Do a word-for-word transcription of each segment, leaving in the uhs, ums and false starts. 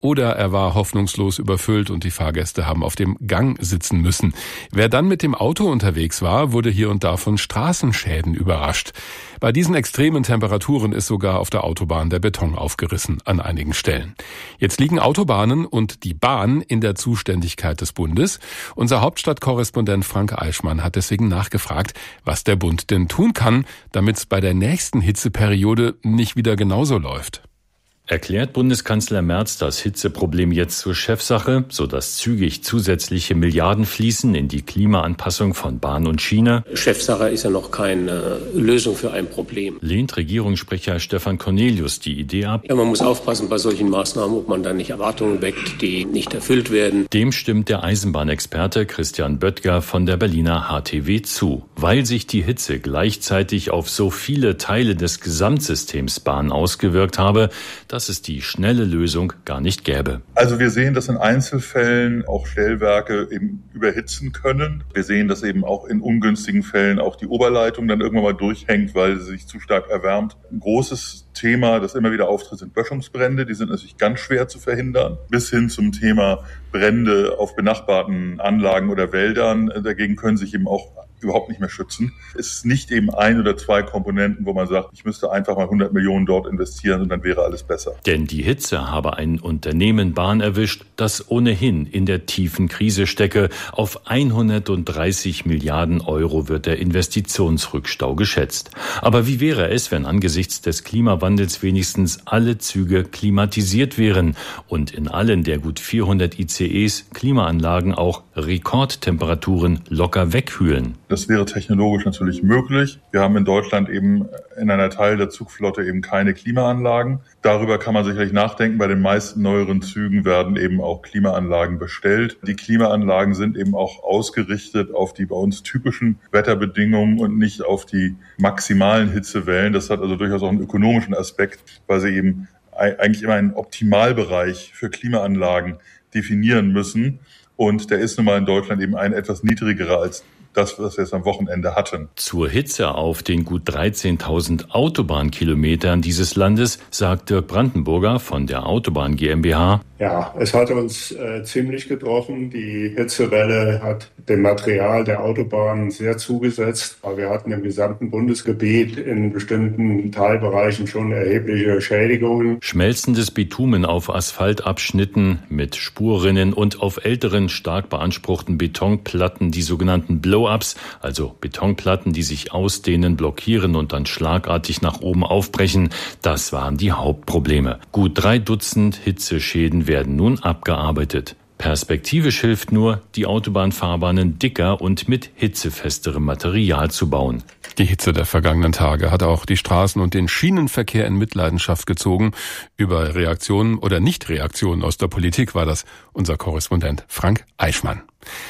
Oder er war hoffnungslos überfüllt und die Fahrgäste haben auf dem Gang sitzen müssen. Wer dann mit dem Auto unterwegs war, wurde hier und da von Straßenschäden überrascht. Bei diesen extremen Temperaturen ist sogar auf der Autobahn der Beton aufgerissen an einigen Stellen. Jetzt liegen Autobahnen und die Bahn in der Zuständigkeit des Bundes. Unser Hauptstadtkorrespondent Frank Eichmann hat deswegen nachgefragt, was der Bund denn tun kann, damit es bei der nächsten Hitzeperiode nicht wieder genauso läuft. Erklärt Bundeskanzler Merz das Hitzeproblem jetzt zur Chefsache, sodass zügig zusätzliche Milliarden fließen in die Klimaanpassung von Bahn und Schiene? Chefsache ist ja noch keine Lösung für ein Problem. Lehnt Regierungssprecher Stefan Cornelius die Idee ab? Ja, man muss aufpassen bei solchen Maßnahmen, ob man da nicht Erwartungen weckt, die nicht erfüllt werden. Dem stimmt der Eisenbahnexperte Christian Böttger von der Berliner H T W zu. Weil sich die Hitze gleichzeitig auf so viele Teile des Gesamtsystems Bahn ausgewirkt habe, dass es die schnelle Lösung gar nicht gäbe. Also wir sehen, dass in Einzelfällen auch Stellwerke eben überhitzen können. Wir sehen, dass eben auch in ungünstigen Fällen auch die Oberleitung dann irgendwann mal durchhängt, weil sie sich zu stark erwärmt. Ein großes Thema, das immer wieder auftritt, sind Böschungsbrände. Die sind natürlich ganz schwer zu verhindern. Bis hin zum Thema Brände auf benachbarten Anlagen oder Wäldern. Dagegen können sich eben auch überhaupt nicht mehr schützen. Es ist nicht eben ein oder zwei Komponenten, wo man sagt, ich müsste einfach mal hundert Millionen dort investieren und dann wäre alles besser. Denn die Hitze habe ein Unternehmen Bahn erwischt, das ohnehin in der tiefen Krise stecke. Auf hundertdreißig Milliarden Euro wird der Investitionsrückstau geschätzt. Aber wie wäre es, wenn angesichts des Klimawandels wenigstens alle Züge klimatisiert wären und in allen der gut vierhundert I C Es Klimaanlagen auch Rekordtemperaturen locker wegkühlen? Das wäre technologisch natürlich möglich. Wir haben in Deutschland eben in einer Teil der Zugflotte eben keine Klimaanlagen. Darüber kann man sicherlich nachdenken. Bei den meisten neueren Zügen werden eben auch Klimaanlagen bestellt. Die Klimaanlagen sind eben auch ausgerichtet auf die bei uns typischen Wetterbedingungen und nicht auf die maximalen Hitzewellen. Das hat also durchaus auch einen ökonomischen Aspekt, weil sie eben eigentlich immer einen Optimalbereich für Klimaanlagen definieren müssen. Und der ist nun mal in Deutschland eben ein etwas niedrigerer als das, was wir jetzt am Wochenende hatten. Zur Hitze auf den gut dreizehntausend Autobahnkilometern dieses Landes sagt Dirk Brandenburger von der Autobahn GmbH: Ja, es hat uns äh, ziemlich getroffen. Die Hitzewelle hat dem Material der Autobahnen sehr zugesetzt. Aber wir hatten im gesamten Bundesgebiet in bestimmten Teilbereichen schon erhebliche Schädigungen. Schmelzendes Bitumen auf Asphaltabschnitten mit Spurrinnen und auf älteren, stark beanspruchten Betonplatten, die sogenannten Blow-ups, also Betonplatten, die sich ausdehnen, blockieren und dann schlagartig nach oben aufbrechen. Das waren die Hauptprobleme. Gut drei Dutzend Hitzeschäden werden nun abgearbeitet. Perspektivisch hilft nur, die Autobahnfahrbahnen dicker und mit hitzefesterem Material zu bauen. Die Hitze der vergangenen Tage hat auch die Straßen- und den Schienenverkehr in Mitleidenschaft gezogen. Über Reaktionen oder Nichtreaktionen aus der Politik war das unser Korrespondent Frank Eichmann.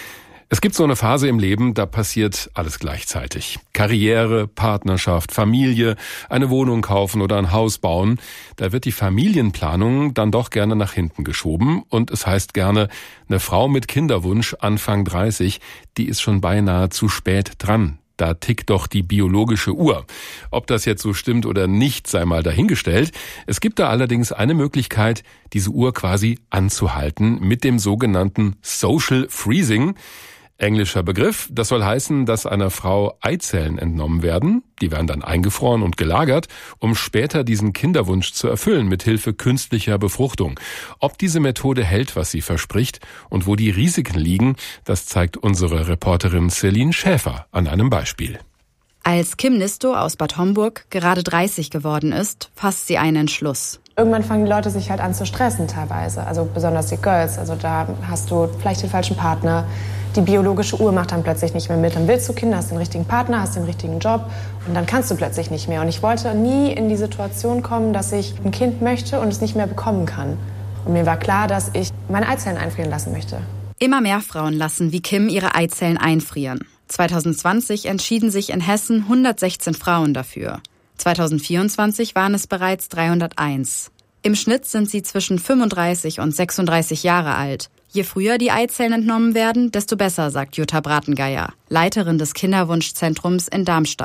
Es gibt so eine Phase im Leben, da passiert alles gleichzeitig. Karriere, Partnerschaft, Familie, eine Wohnung kaufen oder ein Haus bauen. Da wird die Familienplanung dann doch gerne nach hinten geschoben. Und es heißt gerne, eine Frau mit Kinderwunsch Anfang dreißig, die ist schon beinahe zu spät dran. Da tickt doch die biologische Uhr. Ob das jetzt so stimmt oder nicht, sei mal dahingestellt. Es gibt da allerdings eine Möglichkeit, diese Uhr quasi anzuhalten mit dem sogenannten Social Freezing. Englischer Begriff. Das soll heißen, dass einer Frau Eizellen entnommen werden. Die werden dann eingefroren und gelagert, um später diesen Kinderwunsch zu erfüllen mit Hilfe künstlicher Befruchtung. Ob diese Methode hält, was sie verspricht und wo die Risiken liegen, das zeigt unsere Reporterin Celine Schäfer an einem Beispiel. Als Kim Nisto aus Bad Homburg gerade dreißig geworden ist, fasst sie einen Entschluss. Irgendwann fangen die Leute sich halt an zu stressen teilweise, also besonders die Girls. Also da hast du vielleicht den falschen Partner. Die biologische Uhr macht dann plötzlich nicht mehr mit. Dann willst du Kinder, hast den richtigen Partner, hast den richtigen Job und dann kannst du plötzlich nicht mehr. Und ich wollte nie in die Situation kommen, dass ich ein Kind möchte und es nicht mehr bekommen kann. Und mir war klar, dass ich meine Eizellen einfrieren lassen möchte. Immer mehr Frauen lassen wie Kim ihre Eizellen einfrieren. zwanzig zwanzig entschieden sich in Hessen hundertsechzehn Frauen dafür. zwanzig vierundzwanzig waren es bereits dreihunderteins. Im Schnitt sind sie zwischen fünfunddreißig und sechsunddreißig Jahre alt. Je früher die Eizellen entnommen werden, desto besser, sagt Jutta Bratengeier, Leiterin des Kinderwunschzentrums in Darmstadt.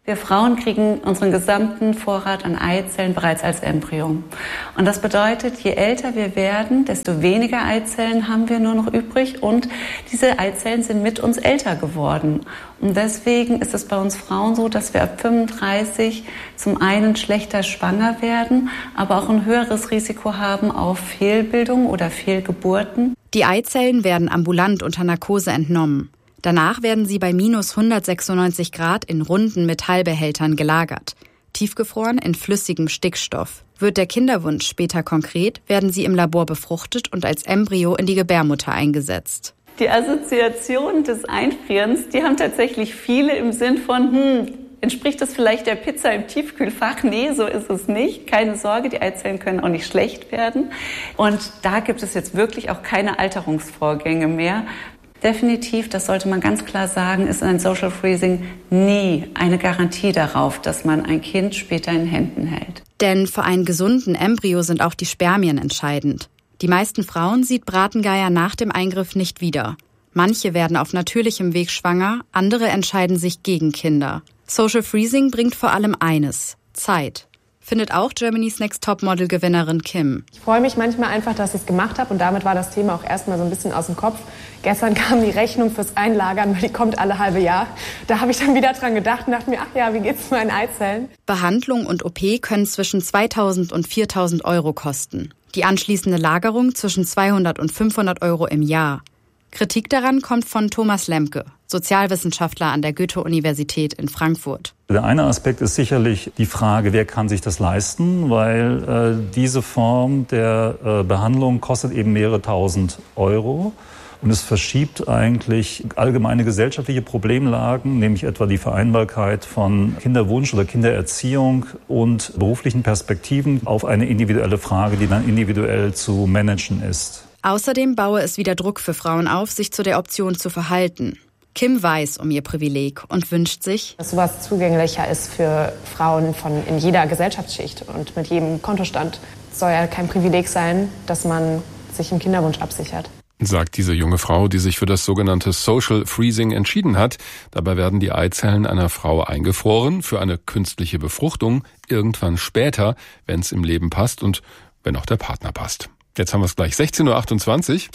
Wir Frauen kriegen unseren gesamten Vorrat an Eizellen bereits als Embryo. Und das bedeutet, je älter wir werden, desto weniger Eizellen haben wir nur noch übrig. Und diese Eizellen sind mit uns älter geworden. Und deswegen ist es bei uns Frauen so, dass wir ab fünfunddreißig zum einen schlechter schwanger werden, aber auch ein höheres Risiko haben auf Fehlbildung oder Fehlgeburten. Die Eizellen werden ambulant unter Narkose entnommen. Danach werden sie bei minus hundertsechsundneunzig Grad in runden Metallbehältern gelagert. Tiefgefroren in flüssigem Stickstoff. Wird der Kinderwunsch später konkret, werden sie im Labor befruchtet und als Embryo in die Gebärmutter eingesetzt. Die Assoziation des Einfrierens, die haben tatsächlich viele im Sinn von, hm, entspricht das vielleicht der Pizza im Tiefkühlfach? Nee, so ist es nicht. Keine Sorge, die Eizellen können auch nicht schlecht werden. Und da gibt es jetzt wirklich auch keine Alterungsvorgänge mehr. Definitiv, das sollte man ganz klar sagen, ist ein Social Freezing nie eine Garantie darauf, dass man ein Kind später in Händen hält. Denn für einen gesunden Embryo sind auch die Spermien entscheidend. Die meisten Frauen sieht Bratengeier nach dem Eingriff nicht wieder. Manche werden auf natürlichem Weg schwanger, andere entscheiden sich gegen Kinder. Social Freezing bringt vor allem eines: Zeit. Findet auch Germany's Next Topmodel-Gewinnerin Kim. Ich freue mich manchmal einfach, dass ich es gemacht habe und damit war das Thema auch erstmal so ein bisschen aus dem Kopf. Gestern kam die Rechnung fürs Einlagern, weil die kommt alle halbe Jahr. Da habe ich dann wieder dran gedacht und dachte mir, ach ja, wie geht's meinen Eizellen? Behandlung und O P können zwischen zweitausend und viertausend Euro kosten. Die anschließende Lagerung zwischen zweihundert und fünfhundert Euro im Jahr. Kritik daran kommt von Thomas Lemke, Sozialwissenschaftler an der Goethe-Universität in Frankfurt. Der eine Aspekt ist sicherlich die Frage, wer kann sich das leisten, weil äh, diese Form der äh, Behandlung kostet eben mehrere tausend Euro. Und es verschiebt eigentlich allgemeine gesellschaftliche Problemlagen, nämlich etwa die Vereinbarkeit von Kinderwunsch oder Kindererziehung und beruflichen Perspektiven auf eine individuelle Frage, die dann individuell zu managen ist. Außerdem baue es wieder Druck für Frauen auf, sich zu der Option zu verhalten. Kim weiß um ihr Privileg und wünscht sich, dass sowas zugänglicher ist für Frauen von in jeder Gesellschaftsschicht und mit jedem Kontostand. Es soll ja kein Privileg sein, dass man sich im Kinderwunsch absichert. Sagt diese junge Frau, die sich für das sogenannte Social Freezing entschieden hat. Dabei werden die Eizellen einer Frau eingefroren für eine künstliche Befruchtung irgendwann später, wenn es im Leben passt und wenn auch der Partner passt. Jetzt haben wir es gleich, sechzehn Uhr achtundzwanzig.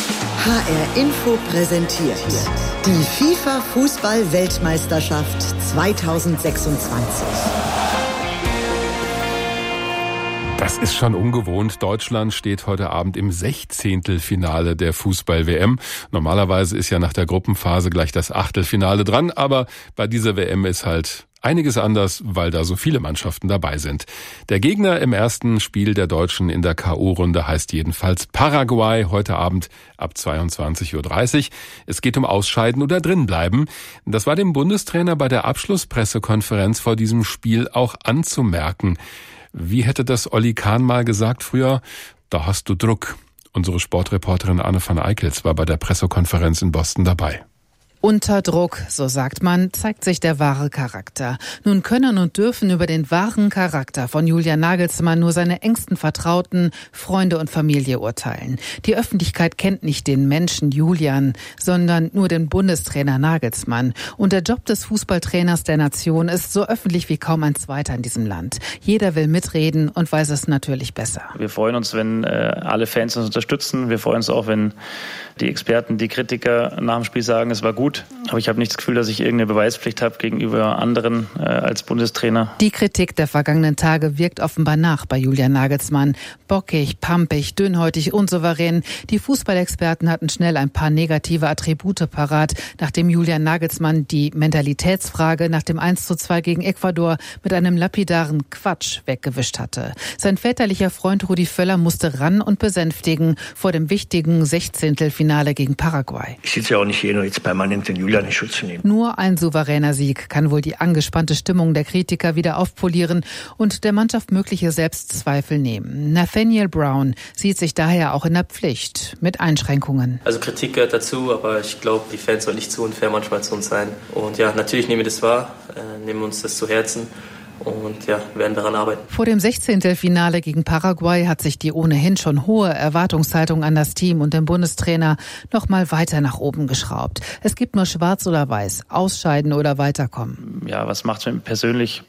H R Info präsentiert die FIFA-Fußball-Weltmeisterschaft zweitausendsechsundzwanzig. Das ist schon ungewohnt. Deutschland steht heute Abend im Sechzehntelfinale der Fußball-W M. Normalerweise ist ja nach der Gruppenphase gleich das Achtelfinale dran, aber bei dieser W M ist halt einiges anders, weil da so viele Mannschaften dabei sind. Der Gegner im ersten Spiel der Deutschen in der K O-Runde heißt jedenfalls Paraguay, heute Abend ab zweiundzwanzig Uhr dreißig. Es geht um Ausscheiden oder drinbleiben. Das war dem Bundestrainer bei der Abschlusspressekonferenz vor diesem Spiel auch anzumerken. Wie hätte das Olli Kahn mal gesagt früher? Da hast du Druck. Unsere Sportreporterin Anne van Eickels war bei der Pressekonferenz in Boston dabei. Unter Druck, so sagt man, zeigt sich der wahre Charakter. Nun können und dürfen über den wahren Charakter von Julian Nagelsmann nur seine engsten Vertrauten, Freunde und Familie urteilen. Die Öffentlichkeit kennt nicht den Menschen Julian, sondern nur den Bundestrainer Nagelsmann. Und der Job des Fußballtrainers der Nation ist so öffentlich wie kaum ein zweiter in diesem Land. Jeder will mitreden und weiß es natürlich besser. Wir freuen uns, wenn äh, alle Fans uns unterstützen. Wir freuen uns auch, wenn die Experten, die Kritiker nach dem Spiel sagen, es war gut. Aber ich habe nicht das Gefühl, dass ich irgendeine Beweispflicht habe gegenüber anderen äh, als Bundestrainer. Die Kritik der vergangenen Tage wirkt offenbar nach bei Julian Nagelsmann. Bockig, pampig, dünnhäutig, unsouverän. Die Fußballexperten hatten schnell ein paar negative Attribute parat, nachdem Julian Nagelsmann die Mentalitätsfrage nach dem eins zu zwei gegen Ecuador mit einem lapidaren Quatsch weggewischt hatte. Sein väterlicher Freund Rudi Völler musste ran und besänftigen vor dem wichtigen Sechzehntelfinale gegen Paraguay. Ich sitze ja auch nicht hier nur jetzt permanent den Julian in Schutz zu nehmen. Nur ein souveräner Sieg kann wohl die angespannte Stimmung der Kritiker wieder aufpolieren und der Mannschaft mögliche Selbstzweifel nehmen. Nathaniel Brown sieht sich daher auch in der Pflicht, mit Einschränkungen. Also Kritik gehört dazu, aber ich glaube, die Fans sollen nicht zu unfair manchmal zu uns sein. Und ja, natürlich nehmen wir das wahr, äh, nehmen uns das zu Herzen. und ja, werden daran arbeiten. Vor dem Sechzehntelfinale gegen Paraguay hat sich die ohnehin schon hohe Erwartungshaltung an das Team und den Bundestrainer noch mal weiter nach oben geschraubt. Es gibt nur schwarz oder weiß, ausscheiden oder weiterkommen. Ja, was macht es mir persönlich?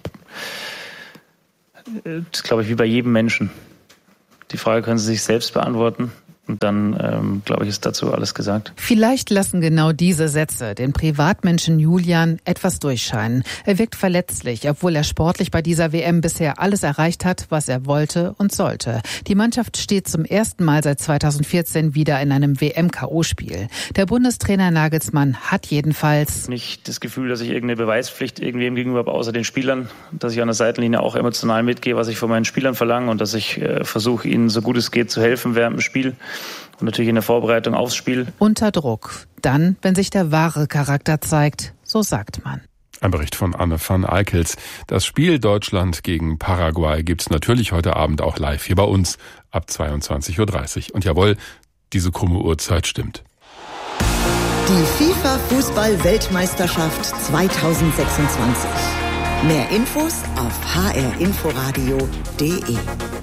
Das ist, glaube ich, wie bei jedem Menschen. Die Frage können Sie sich selbst beantworten. Und dann, ähm, glaube ich, ist dazu alles gesagt. Vielleicht lassen genau diese Sätze den Privatmenschen Julian etwas durchscheinen. Er wirkt verletzlich, obwohl er sportlich bei dieser W M bisher alles erreicht hat, was er wollte und sollte. Die Mannschaft steht zum ersten Mal seit zweitausendvierzehn wieder in einem W M-K O-Spiel. Der Bundestrainer Nagelsmann hat jedenfalls nicht das Gefühl, dass ich irgendeine Beweispflicht irgendwem gegenüber habe, außer den Spielern, dass ich an der Seitenlinie auch emotional mitgehe, was ich von meinen Spielern verlange und dass ich äh, versuche, ihnen so gut es geht zu helfen während dem Spiel. Und natürlich in der Vorbereitung aufs Spiel. Unter Druck. Dann, wenn sich der wahre Charakter zeigt, so sagt man. Ein Bericht von Anne van Eickels. Das Spiel Deutschland gegen Paraguay gibt's natürlich heute Abend auch live hier bei uns ab zweiundzwanzig Uhr dreißig. Und jawohl, diese krumme Uhrzeit stimmt. Die FIFA-Fußball-Weltmeisterschaft zweitausendsechsundzwanzig. Mehr Infos auf h r inforadio punkt d e.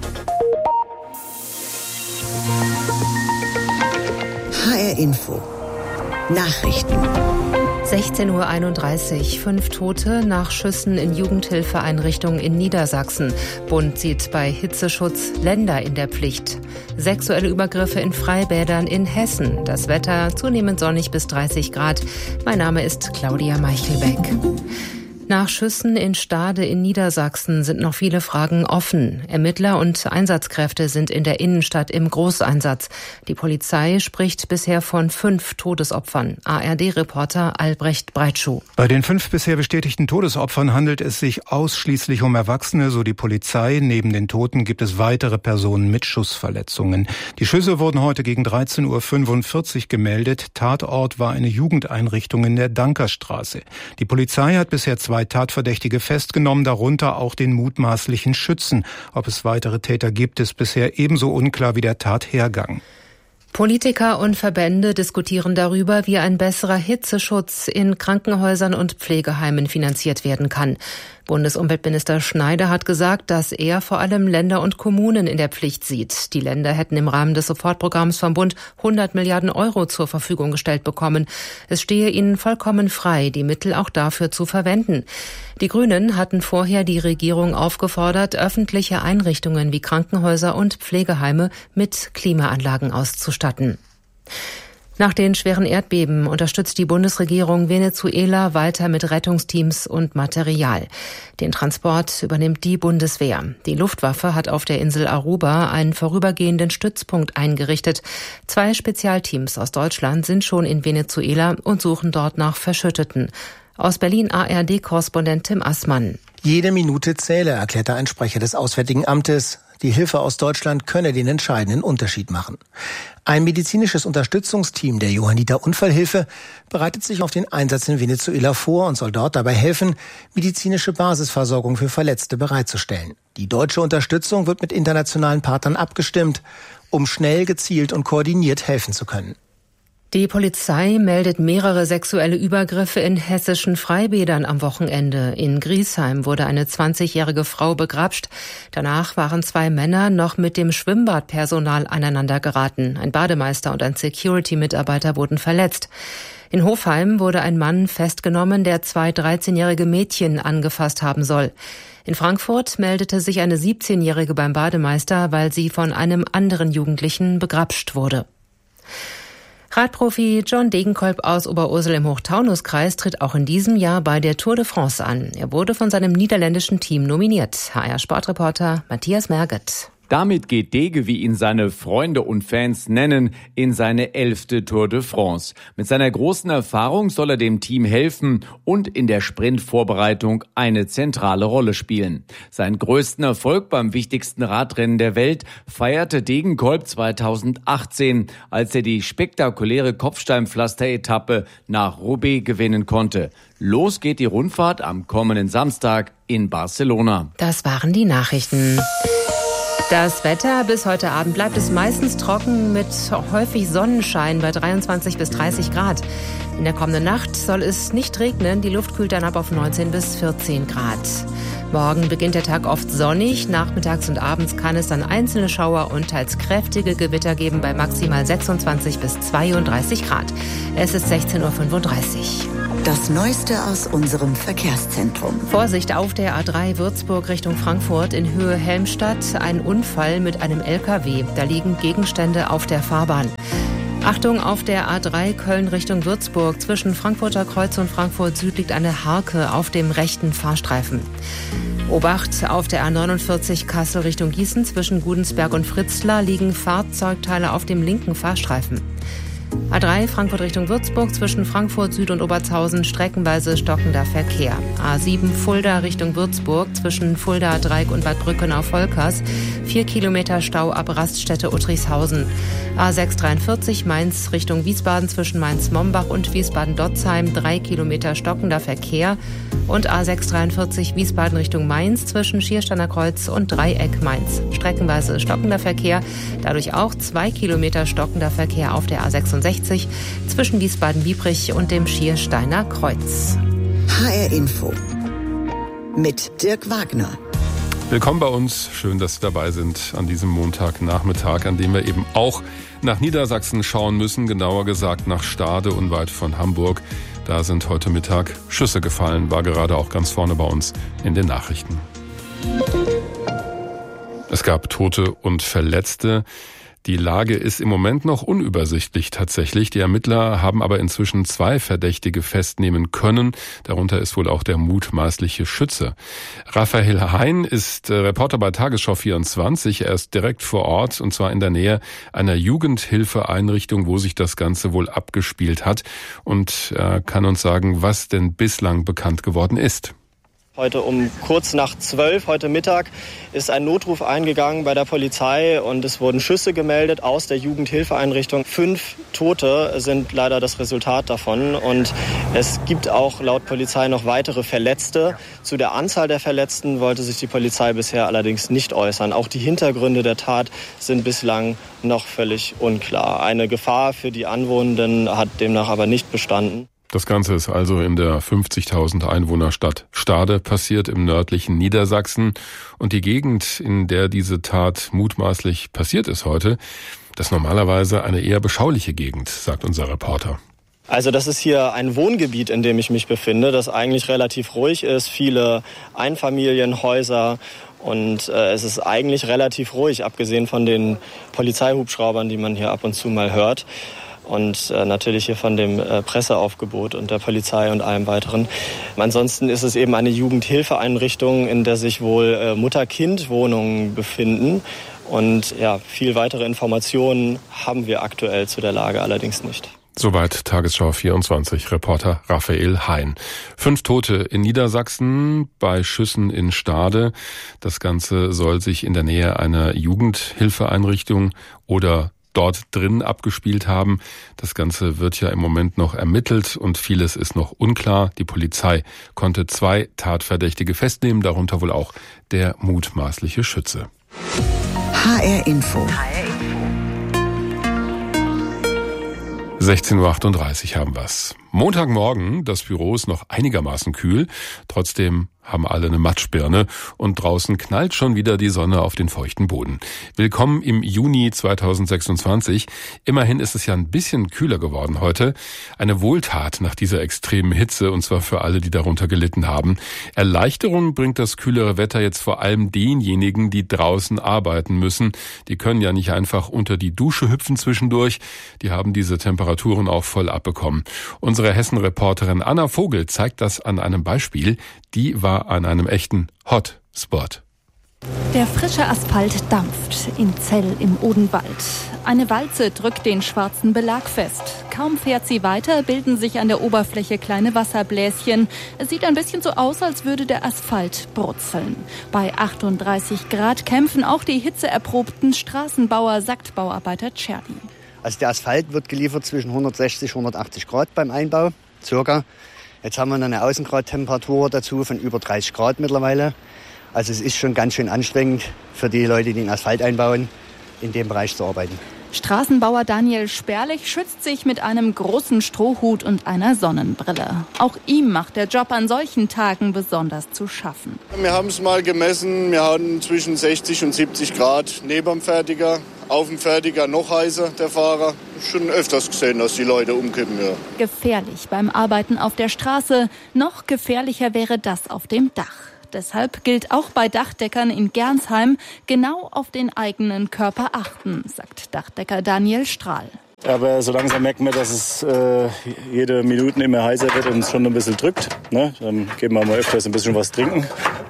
H R Info. Nachrichten. sechzehn Uhr einunddreißig. Fünf Tote nach Schüssen in Jugendhilfeeinrichtungen in Niedersachsen. Bund sieht bei Hitzeschutz Länder in der Pflicht. Sexuelle Übergriffe in Freibädern in Hessen. Das Wetter zunehmend sonnig bis dreißig Grad. Mein Name ist Claudia Meichelbeck. Nach Schüssen in Stade in Niedersachsen sind noch viele Fragen offen. Ermittler und Einsatzkräfte sind in der Innenstadt im Großeinsatz. Die Polizei spricht bisher von fünf Todesopfern. A R D-Reporter Albrecht Breitschuh. Bei den fünf bisher bestätigten Todesopfern handelt es sich ausschließlich um Erwachsene, so die Polizei. Neben den Toten gibt es weitere Personen mit Schussverletzungen. Die Schüsse wurden heute gegen dreizehn Uhr fünfundvierzig gemeldet. Tatort war eine Jugendeinrichtung in der Dankerstraße. Die Polizei hat bisher zwei Tatverdächtige festgenommen, darunter auch den mutmaßlichen Schützen. Ob es weitere Täter gibt, ist bisher ebenso unklar wie der Tathergang. Politiker und Verbände diskutieren darüber, wie ein besserer Hitzeschutz in Krankenhäusern und Pflegeheimen finanziert werden kann. Bundesumweltminister Schneider hat gesagt, dass er vor allem Länder und Kommunen in der Pflicht sieht. Die Länder hätten im Rahmen des Sofortprogramms vom Bund hundert Milliarden Euro zur Verfügung gestellt bekommen. Es stehe ihnen vollkommen frei, die Mittel auch dafür zu verwenden. Die Grünen hatten vorher die Regierung aufgefordert, öffentliche Einrichtungen wie Krankenhäuser und Pflegeheime mit Klimaanlagen auszustatten. Nach den schweren Erdbeben unterstützt die Bundesregierung Venezuela weiter mit Rettungsteams und Material. Den Transport übernimmt die Bundeswehr. Die Luftwaffe hat auf der Insel Aruba einen vorübergehenden Stützpunkt eingerichtet. Zwei Spezialteams aus Deutschland sind schon in Venezuela und suchen dort nach Verschütteten. Aus Berlin A R D-Korrespondent Tim Assmann. Jede Minute zähle, erklärte ein Sprecher des Auswärtigen Amtes. Die Hilfe aus Deutschland könne den entscheidenden Unterschied machen. Ein medizinisches Unterstützungsteam der Johanniter Unfallhilfe bereitet sich auf den Einsatz in Venezuela vor und soll dort dabei helfen, medizinische Basisversorgung für Verletzte bereitzustellen. Die deutsche Unterstützung wird mit internationalen Partnern abgestimmt, um schnell, gezielt und koordiniert helfen zu können. Die Polizei meldet mehrere sexuelle Übergriffe in hessischen Freibädern am Wochenende. In Griesheim wurde eine zwanzigjährige Frau begrapscht. Danach waren zwei Männer noch mit dem Schwimmbadpersonal aneinander geraten. Ein Bademeister und ein Security-Mitarbeiter wurden verletzt. In Hofheim wurde ein Mann festgenommen, der zwei dreizehnjährige Mädchen angefasst haben soll. In Frankfurt meldete sich eine siebzehnjährige beim Bademeister, weil sie von einem anderen Jugendlichen begrapscht wurde. Radprofi John Degenkolb aus Oberursel im Hochtaunuskreis tritt auch in diesem Jahr bei der Tour de France an. Er wurde von seinem niederländischen Team nominiert. H R-Sportreporter Matthias Merget. Damit geht Dege, wie ihn seine Freunde und Fans nennen, in seine elfte Tour de France. Mit seiner großen Erfahrung soll er dem Team helfen und in der Sprintvorbereitung eine zentrale Rolle spielen. Seinen größten Erfolg beim wichtigsten Radrennen der Welt feierte Degenkolb zweitausendachtzehn, als er die spektakuläre Kopfsteinpflaster-Etappe nach Roubaix gewinnen konnte. Los geht die Rundfahrt am kommenden Samstag in Barcelona. Das waren die Nachrichten. Das Wetter: bis heute Abend bleibt es meistens trocken mit häufig Sonnenschein bei dreiundzwanzig bis dreißig Grad. In der kommenden Nacht soll es nicht regnen, die Luft kühlt dann ab auf neunzehn bis vierzehn Grad. Morgen beginnt der Tag oft sonnig. Nachmittags und abends kann es dann einzelne Schauer und teils kräftige Gewitter geben bei maximal sechsundzwanzig bis zweiunddreißig Grad. Es ist sechzehn Uhr fünfunddreißig. Das Neueste aus unserem Verkehrszentrum. Vorsicht auf der A drei Würzburg Richtung Frankfurt in Höhe Helmstadt. Ein Unfall mit einem L K W. Da liegen Gegenstände auf der Fahrbahn. Achtung, auf der A drei Köln Richtung Würzburg. Zwischen Frankfurter Kreuz und Frankfurt Süd liegt eine Harke auf dem rechten Fahrstreifen. Obacht, auf der A neunundvierzig Kassel Richtung Gießen. Zwischen Gudensberg und Fritzlar liegen Fahrzeugteile auf dem linken Fahrstreifen. A drei Frankfurt Richtung Würzburg, zwischen Frankfurt Süd und Obertshausen streckenweise stockender Verkehr. A sieben Fulda Richtung Würzburg, zwischen Fulda Dreieck und Bad Brückenau-Volkers, vier Kilometer Stau ab Raststätte Uttrichshausen. A sechs dreiundvierzig Mainz Richtung Wiesbaden, zwischen Mainz-Mombach und Wiesbaden-Dotzheim, drei Kilometer stockender Verkehr. Und A sechs dreiundvierzig Wiesbaden Richtung Mainz, zwischen Schiersteiner Kreuz und Dreieck Mainz. Streckenweise stockender Verkehr, dadurch auch zwei Kilometer stockender Verkehr auf der A sechsundsechzig zwischen Wiesbaden-Biebrich und dem Schiersteiner Kreuz. H R Info mit Dirk Wagner. Willkommen bei uns. Schön, dass Sie dabei sind an diesem Montagnachmittag, an dem wir eben auch nach Niedersachsen schauen müssen, genauer gesagt nach Stade unweit von Hamburg. Da sind heute Mittag Schüsse gefallen, war gerade auch ganz vorne bei uns in den Nachrichten. Es gab Tote und Verletzte. Die Lage ist im Moment noch unübersichtlich tatsächlich. Die Ermittler haben aber inzwischen zwei Verdächtige festnehmen können. Darunter ist wohl auch der mutmaßliche Schütze. Raphael Hein ist Reporter bei Tagesschau vierundzwanzig. Er ist direkt vor Ort, und zwar in der Nähe einer Jugendhilfeeinrichtung, wo sich das Ganze wohl abgespielt hat. Und er kann uns sagen, was denn bislang bekannt geworden ist. Heute um kurz nach zwölf, heute Mittag, ist ein Notruf eingegangen bei der Polizei und es wurden Schüsse gemeldet aus der Jugendhilfeeinrichtung. Fünf Tote sind leider das Resultat davon und es gibt auch laut Polizei noch weitere Verletzte. Zu der Anzahl der Verletzten wollte sich die Polizei bisher allerdings nicht äußern. Auch die Hintergründe der Tat sind bislang noch völlig unklar. Eine Gefahr für die Anwohnenden hat demnach aber nicht bestanden. Das Ganze ist also in der fünfzigtausend Einwohnerstadt Stade passiert, im nördlichen Niedersachsen. Und die Gegend, in der diese Tat mutmaßlich passiert ist heute, das ist normalerweise eine eher beschauliche Gegend, sagt unser Reporter. Also das ist hier ein Wohngebiet, in dem ich mich befinde, das eigentlich relativ ruhig ist, viele Einfamilienhäuser. Und äh, es ist eigentlich relativ ruhig, abgesehen von den Polizeihubschraubern, die man hier ab und zu mal hört. Und äh, natürlich hier von dem äh, Presseaufgebot und der Polizei und allem weiteren. Ansonsten ist es eben eine Jugendhilfeeinrichtung, in der sich wohl äh, Mutter-Kind-Wohnungen befinden. Und ja, viel weitere Informationen haben wir aktuell zu der Lage allerdings nicht. Soweit Tagesschau vierundzwanzig, Reporter Raphael Hein. Fünf Tote in Niedersachsen bei Schüssen in Stade. Das Ganze soll sich in der Nähe einer Jugendhilfeeinrichtung oder dort drin abgespielt haben. Das Ganze wird ja im Moment noch ermittelt und vieles ist noch unklar. Die Polizei konnte zwei Tatverdächtige festnehmen, darunter wohl auch der mutmaßliche Schütze. H R Info. sechzehn Uhr achtunddreißig haben wir's. Montagmorgen, das Büro ist noch einigermaßen kühl, trotzdem haben alle eine Matschbirne und draußen knallt schon wieder die Sonne auf den feuchten Boden. Willkommen im Juni zweitausendsechsundzwanzig. Immerhin ist es ja ein bisschen kühler geworden heute. Eine Wohltat nach dieser extremen Hitze, und zwar für alle, die darunter gelitten haben. Erleichterung bringt das kühlere Wetter jetzt vor allem denjenigen, die draußen arbeiten müssen. Die können ja nicht einfach unter die Dusche hüpfen zwischendurch. Die haben diese Temperaturen auch voll abbekommen. Unsere Hessen-Reporterin Anna Vogel zeigt das an einem Beispiel. Die war an einem echten Hotspot. Der frische Asphalt dampft in Zell im Odenwald. Eine Walze drückt den schwarzen Belag fest. Kaum fährt sie weiter, bilden sich an der Oberfläche kleine Wasserbläschen. Es sieht ein bisschen so aus, als würde der Asphalt brutzeln. Bei achtunddreißig Grad kämpfen auch die hitzeerprobten Straßenbauer, sagt Bauarbeiter Czerny. Also der Asphalt wird geliefert zwischen hundertsechzig und hundertachtzig Grad beim Einbau, circa. Jetzt haben wir noch eine Außengradtemperatur dazu von über dreißig Grad mittlerweile. Also es ist schon ganz schön anstrengend für die Leute, die den Asphalt einbauen, in dem Bereich zu arbeiten. Straßenbauer Daniel Sperlich schützt sich mit einem großen Strohhut und einer Sonnenbrille. Auch ihm macht der Job an solchen Tagen besonders zu schaffen. Wir haben es mal gemessen, wir hatten zwischen sechzig und siebzig Grad neben dem Fertiger, auf dem Fertiger noch heißer, der Fahrer. Schon öfters gesehen, dass die Leute umkippen. Ja. Gefährlich beim Arbeiten auf der Straße, noch gefährlicher wäre das auf dem Dach. Deshalb gilt auch bei Dachdeckern in Gernsheim genau auf den eigenen Körper achten, sagt Dachdecker Daniel Strahl. Aber so langsam merkt man, dass es äh, jede Minute immer heißer wird und es schon ein bisschen drückt. Ne? Dann geben wir mal öfters ein bisschen was trinken.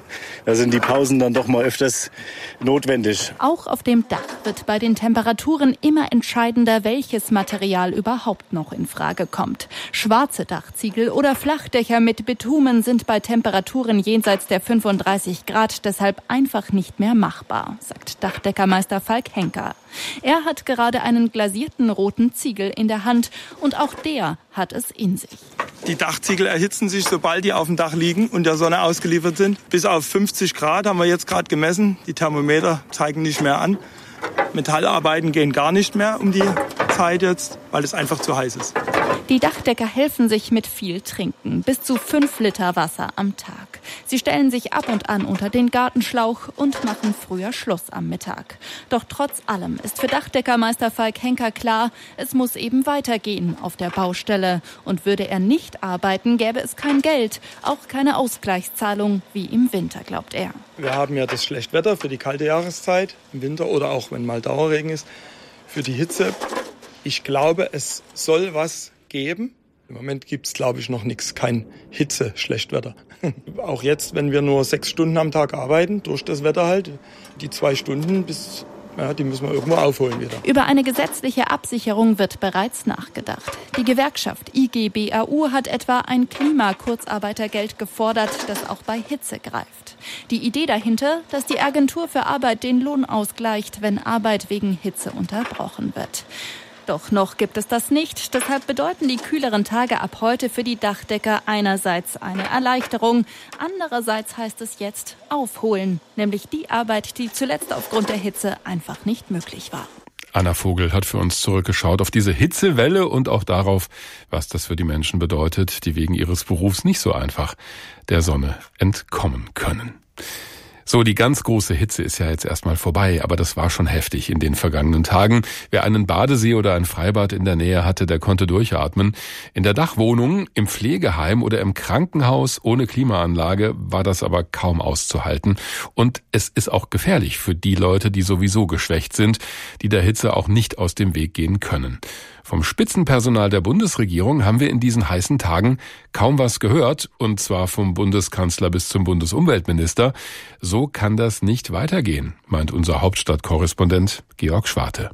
Da sind die Pausen dann doch mal öfters notwendig. Auch auf dem Dach wird bei den Temperaturen immer entscheidender, welches Material überhaupt noch in Frage kommt. Schwarze Dachziegel oder Flachdächer mit Bitumen sind bei Temperaturen jenseits der fünfunddreißig Grad deshalb einfach nicht mehr machbar, sagt Dachdeckermeister Falk Henker. Er hat gerade einen glasierten roten Ziegel in der Hand und auch der hat es in sich. Die Dachziegel erhitzen sich, sobald die auf dem Dach liegen und der Sonne ausgeliefert sind. Bis auf fünfzig Grad haben wir jetzt gerade gemessen. Die Thermometer zeigen nicht mehr an. Metallarbeiten gehen gar nicht mehr um die Zeit jetzt, weil es einfach zu heiß ist. Die Dachdecker helfen sich mit viel Trinken, bis zu fünf Liter Wasser am Tag. Sie stellen sich ab und an unter den Gartenschlauch und machen früher Schluss am Mittag. Doch trotz allem ist für Dachdeckermeister Falk Henker klar, es muss eben weitergehen auf der Baustelle. Und würde er nicht arbeiten, gäbe es kein Geld, auch keine Ausgleichszahlung wie im Winter, glaubt er. Wir haben ja das Schlechtwetter für die kalte Jahreszeit im Winter oder auch wenn mal Dauerregen ist, für die Hitze. Ich glaube, es soll was geben. Im Moment gibt es, glaube ich, noch nichts, kein Hitze-Schlechtwetter. Auch jetzt, wenn wir nur sechs Stunden am Tag arbeiten, durch das Wetter halt, die zwei Stunden, bis, ja, die müssen wir irgendwo aufholen wieder. Über eine gesetzliche Absicherung wird bereits nachgedacht. Die Gewerkschaft I G B A U hat etwa ein Klima-Kurzarbeitergeld gefordert, das auch bei Hitze greift. Die Idee dahinter, dass die Agentur für Arbeit den Lohn ausgleicht, wenn Arbeit wegen Hitze unterbrochen wird. Doch noch gibt es das nicht. Deshalb bedeuten die kühleren Tage ab heute für die Dachdecker einerseits eine Erleichterung. Andererseits heißt es jetzt aufholen. Nämlich die Arbeit, die zuletzt aufgrund der Hitze einfach nicht möglich war. Anna Vogel hat für uns zurückgeschaut auf diese Hitzewelle und auch darauf, was das für die Menschen bedeutet, die wegen ihres Berufs nicht so einfach der Sonne entkommen können. So, die ganz große Hitze ist ja jetzt erstmal vorbei, aber das war schon heftig in den vergangenen Tagen. Wer einen Badesee oder ein Freibad in der Nähe hatte, der konnte durchatmen. In der Dachwohnung, im Pflegeheim oder im Krankenhaus ohne Klimaanlage war das aber kaum auszuhalten. Und es ist auch gefährlich für die Leute, die sowieso geschwächt sind, die der Hitze auch nicht aus dem Weg gehen können. Vom Spitzenpersonal der Bundesregierung haben wir in diesen heißen Tagen kaum was gehört, und zwar vom Bundeskanzler bis zum Bundesumweltminister. So kann das nicht weitergehen, meint unser Hauptstadtkorrespondent Georg Schwarte.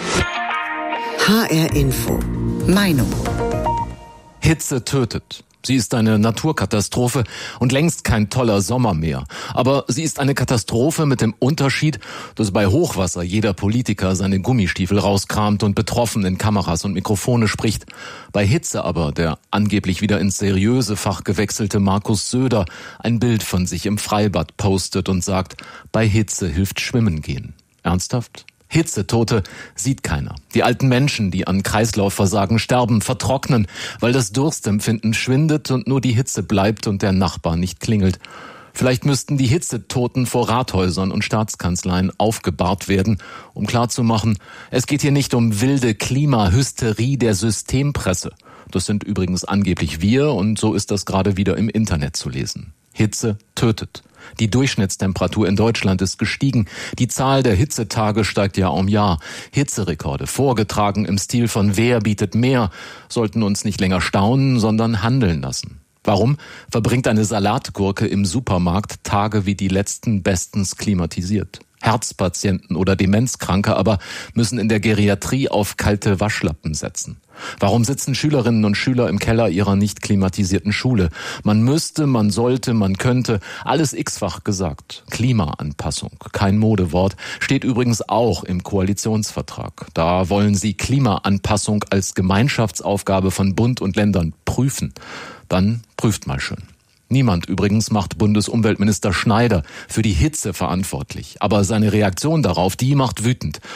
H R Info. Meinung. Hitze tötet. Sie ist eine Naturkatastrophe und längst kein toller Sommer mehr. Aber sie ist eine Katastrophe mit dem Unterschied, dass bei Hochwasser jeder Politiker seine Gummistiefel rauskramt und betroffen in Kameras und Mikrofone spricht. Bei Hitze aber der angeblich wieder ins seriöse Fach gewechselte Markus Söder ein Bild von sich im Freibad postet und sagt, bei Hitze hilft Schwimmen gehen. Ernsthaft? Hitzetote sieht keiner. Die alten Menschen, die an Kreislaufversagen sterben, vertrocknen, weil das Durstempfinden schwindet und nur die Hitze bleibt und der Nachbar nicht klingelt. Vielleicht müssten die Hitzetoten vor Rathäusern und Staatskanzleien aufgebahrt werden, um klarzumachen, es geht hier nicht um wilde Klimahysterie der Systempresse. Das sind übrigens angeblich wir, und so ist das gerade wieder im Internet zu lesen. Hitze tötet. Die Durchschnittstemperatur in Deutschland ist gestiegen. Die Zahl der Hitzetage steigt Jahr um Jahr. Hitzerekorde, vorgetragen im Stil von Wer bietet mehr, sollten uns nicht länger staunen, sondern handeln lassen. Warum verbringt eine Salatgurke im Supermarkt Tage wie die letzten bestens klimatisiert? Herzpatienten oder Demenzkranke aber müssen in der Geriatrie auf kalte Waschlappen setzen. Warum sitzen Schülerinnen und Schüler im Keller ihrer nicht klimatisierten Schule? Man müsste, man sollte, man könnte, alles x-fach gesagt. Klimaanpassung, kein Modewort, steht übrigens auch im Koalitionsvertrag. Da wollen sie Klimaanpassung als Gemeinschaftsaufgabe von Bund und Ländern prüfen. Dann prüft mal schön. Niemand übrigens macht Bundesumweltminister Schneider für die Hitze verantwortlich. Aber seine Reaktion darauf, die macht wütend.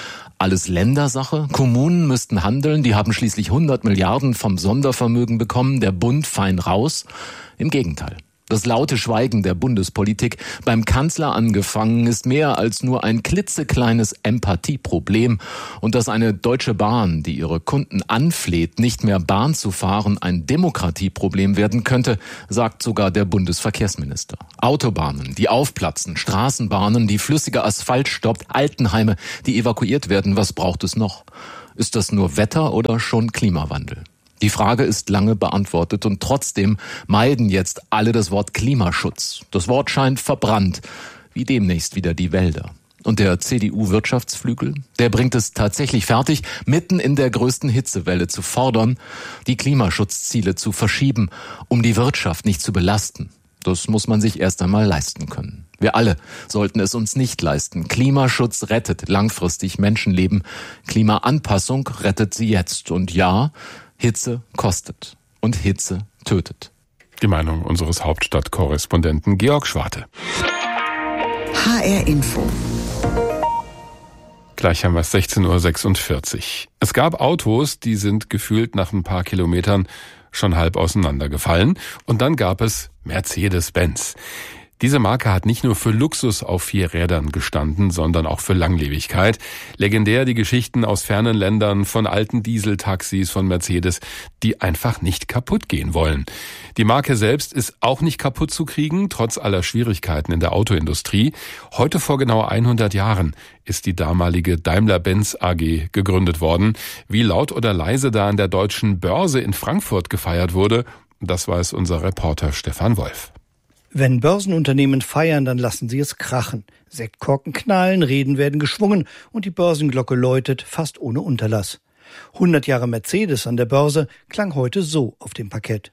alles Ländersache? Kommunen müssten handeln, die haben schließlich hundert Milliarden vom Sondervermögen bekommen, der Bund fein raus. Im Gegenteil. Das laute Schweigen der Bundespolitik, beim Kanzler angefangen, ist mehr als nur ein klitzekleines Empathieproblem. Und dass eine Deutsche Bahn, die ihre Kunden anfleht, nicht mehr Bahn zu fahren, ein Demokratieproblem werden könnte, sagt sogar der Bundesverkehrsminister. Autobahnen, die aufplatzen, Straßenbahnen, die flüssiger Asphalt stoppt, Altenheime, die evakuiert werden, was braucht es noch? Ist das nur Wetter oder schon Klimawandel? Die Frage ist lange beantwortet und trotzdem meiden jetzt alle das Wort Klimaschutz. Das Wort scheint verbrannt, wie demnächst wieder die Wälder. Und der C D U-Wirtschaftsflügel, der bringt es tatsächlich fertig, mitten in der größten Hitzewelle zu fordern, die Klimaschutzziele zu verschieben, um die Wirtschaft nicht zu belasten. Das muss man sich erst einmal leisten können. Wir alle sollten es uns nicht leisten. Klimaschutz rettet langfristig Menschenleben. Klimaanpassung rettet sie jetzt. Und ja, Hitze kostet und Hitze tötet. Die Meinung unseres Hauptstadtkorrespondenten Georg Schwarte. H R Info. Gleich haben wir es sechzehn Uhr sechsundvierzig. Es gab Autos, die sind gefühlt nach ein paar Kilometern schon halb auseinandergefallen. Und dann gab es Mercedes-Benz. Diese Marke hat nicht nur für Luxus auf vier Rädern gestanden, sondern auch für Langlebigkeit. Legendär die Geschichten aus fernen Ländern von alten Dieseltaxis von Mercedes, die einfach nicht kaputt gehen wollen. Die Marke selbst ist auch nicht kaputt zu kriegen, trotz aller Schwierigkeiten in der Autoindustrie. Heute vor genau hundert Jahren ist die damalige Daimler-Benz A G gegründet worden. Wie laut oder leise da an der Deutschen Börse in Frankfurt gefeiert wurde, das weiß unser Reporter Stefan Wolf. Wenn Börsenunternehmen feiern, dann lassen sie es krachen. Sektkorken knallen, Reden werden geschwungen und die Börsenglocke läutet fast ohne Unterlass. hundert Jahre Mercedes an der Börse klang heute so auf dem Parkett.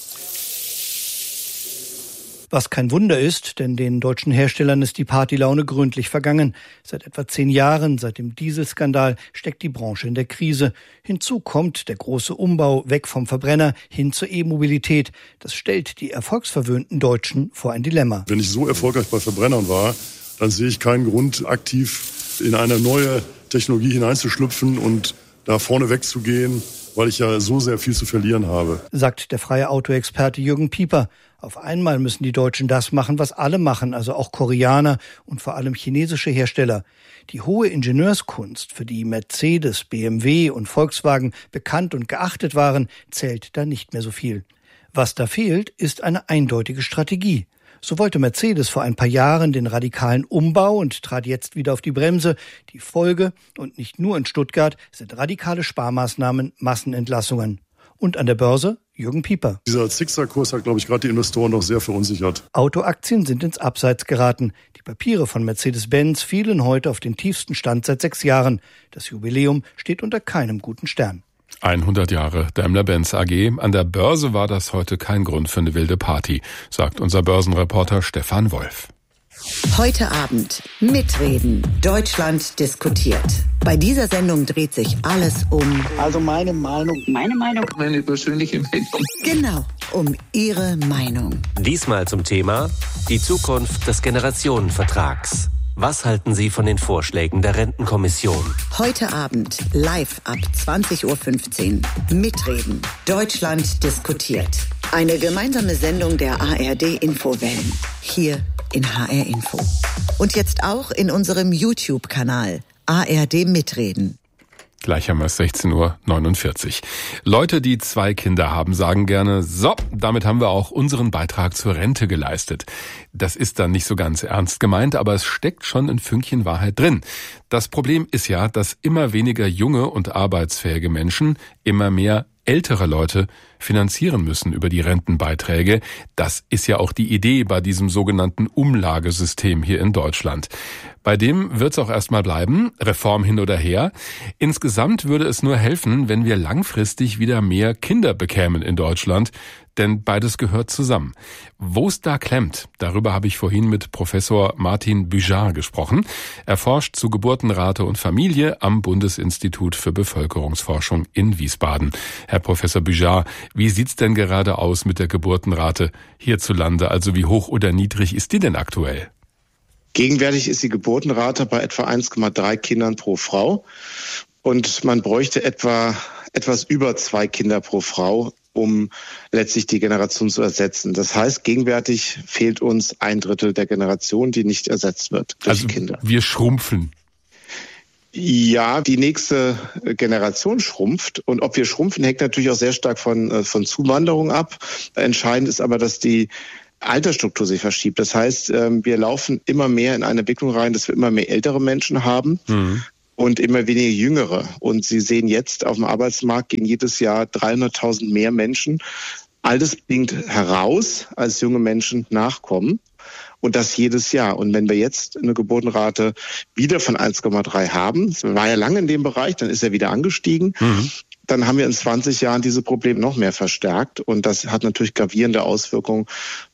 Was kein Wunder ist, denn den deutschen Herstellern ist die Partylaune gründlich vergangen. Seit etwa zehn Jahren, seit dem Dieselskandal, steckt die Branche in der Krise. Hinzu kommt der große Umbau weg vom Verbrenner hin zur E-Mobilität. Das stellt die erfolgsverwöhnten Deutschen vor ein Dilemma. Wenn ich so erfolgreich bei Verbrennern war, dann sehe ich keinen Grund, aktiv in eine neue Technologie hineinzuschlüpfen und da vorne wegzugehen, weil ich ja so sehr viel zu verlieren habe. Sagt der freie Autoexperte Jürgen Pieper. Auf einmal müssen die Deutschen das machen, was alle machen, also auch Koreaner und vor allem chinesische Hersteller. Die hohe Ingenieurskunst, für die Mercedes, B M W und Volkswagen bekannt und geachtet waren, zählt da nicht mehr so viel. Was da fehlt, ist eine eindeutige Strategie. So wollte Mercedes vor ein paar Jahren den radikalen Umbau und trat jetzt wieder auf die Bremse. Die Folge, und nicht nur in Stuttgart, sind radikale Sparmaßnahmen, Massenentlassungen. Und an der Börse Jürgen Pieper. Dieser Zickzackkurs hat, glaube ich, gerade die Investoren noch sehr verunsichert. Autoaktien sind ins Abseits geraten. Die Papiere von Mercedes-Benz fielen heute auf den tiefsten Stand seit sechs Jahren. Das Jubiläum steht unter keinem guten Stern. hundert Jahre Daimler-Benz A G. An der Börse war das heute kein Grund für eine wilde Party, sagt unser Börsenreporter Stefan Wolf. Heute Abend mitreden. Deutschland diskutiert. Bei dieser Sendung dreht sich alles um... Also meine Meinung. Meine Meinung. Meine persönliche Meinung. Genau, um Ihre Meinung. Diesmal zum Thema die Zukunft des Generationenvertrags. Was halten Sie von den Vorschlägen der Rentenkommission? Heute Abend live ab zwanzig Uhr fünfzehn. Mitreden. Deutschland diskutiert. Eine gemeinsame Sendung der A R D-Infowellen. Hier in H R Info. Und jetzt auch in unserem YouTube-Kanal A R D Mitreden. Gleich haben wir es sechzehn Uhr neunundvierzig. Leute, die zwei Kinder haben, sagen gerne, so, damit haben wir auch unseren Beitrag zur Rente geleistet. Das ist dann nicht so ganz ernst gemeint, aber es steckt schon ein Fünkchen Wahrheit drin. Das Problem ist ja, dass immer weniger junge und arbeitsfähige Menschen immer mehr ältere Leute finanzieren müssen über die Rentenbeiträge. Das ist ja auch die Idee bei diesem sogenannten Umlagesystem hier in Deutschland. Bei dem wird's auch erstmal bleiben, Reform hin oder her. Insgesamt würde es nur helfen, wenn wir langfristig wieder mehr Kinder bekämen in Deutschland, denn beides gehört zusammen. Wo es da klemmt, darüber habe ich vorhin mit Professor Martin Büjar gesprochen. Er forscht zu Geburtenrate und Familie am Bundesinstitut für Bevölkerungsforschung in Wiesbaden. Herr Professor Büjar, wie sieht's denn gerade aus mit der Geburtenrate hierzulande? Also wie hoch oder niedrig ist die denn aktuell? Gegenwärtig ist die Geburtenrate bei etwa eins Komma drei Kindern pro Frau und man bräuchte etwa etwas über zwei Kinder pro Frau, um letztlich die Generation zu ersetzen. Das heißt, gegenwärtig fehlt uns ein Drittel der Generation, die nicht ersetzt wird durch also Kinder. Wir schrumpfen. Ja, die nächste Generation schrumpft. Und ob wir schrumpfen, hängt natürlich auch sehr stark von, von Zuwanderung ab. Entscheidend ist aber, dass die Altersstruktur sich verschiebt. Das heißt, wir laufen immer mehr in eine Entwicklung rein, dass wir immer mehr ältere Menschen haben. Mhm. Und immer weniger Jüngere. Und Sie sehen jetzt, auf dem Arbeitsmarkt gehen jedes Jahr dreihunderttausend mehr Menschen altersbedingt heraus, als junge Menschen nachkommen. Und das jedes Jahr. Und wenn wir jetzt eine Geburtenrate wieder von eins Komma drei haben, das war ja lange in dem Bereich, dann ist er wieder angestiegen, mhm. dann haben wir in zwanzig Jahren diese Probleme noch mehr verstärkt. Und das hat natürlich gravierende Auswirkungen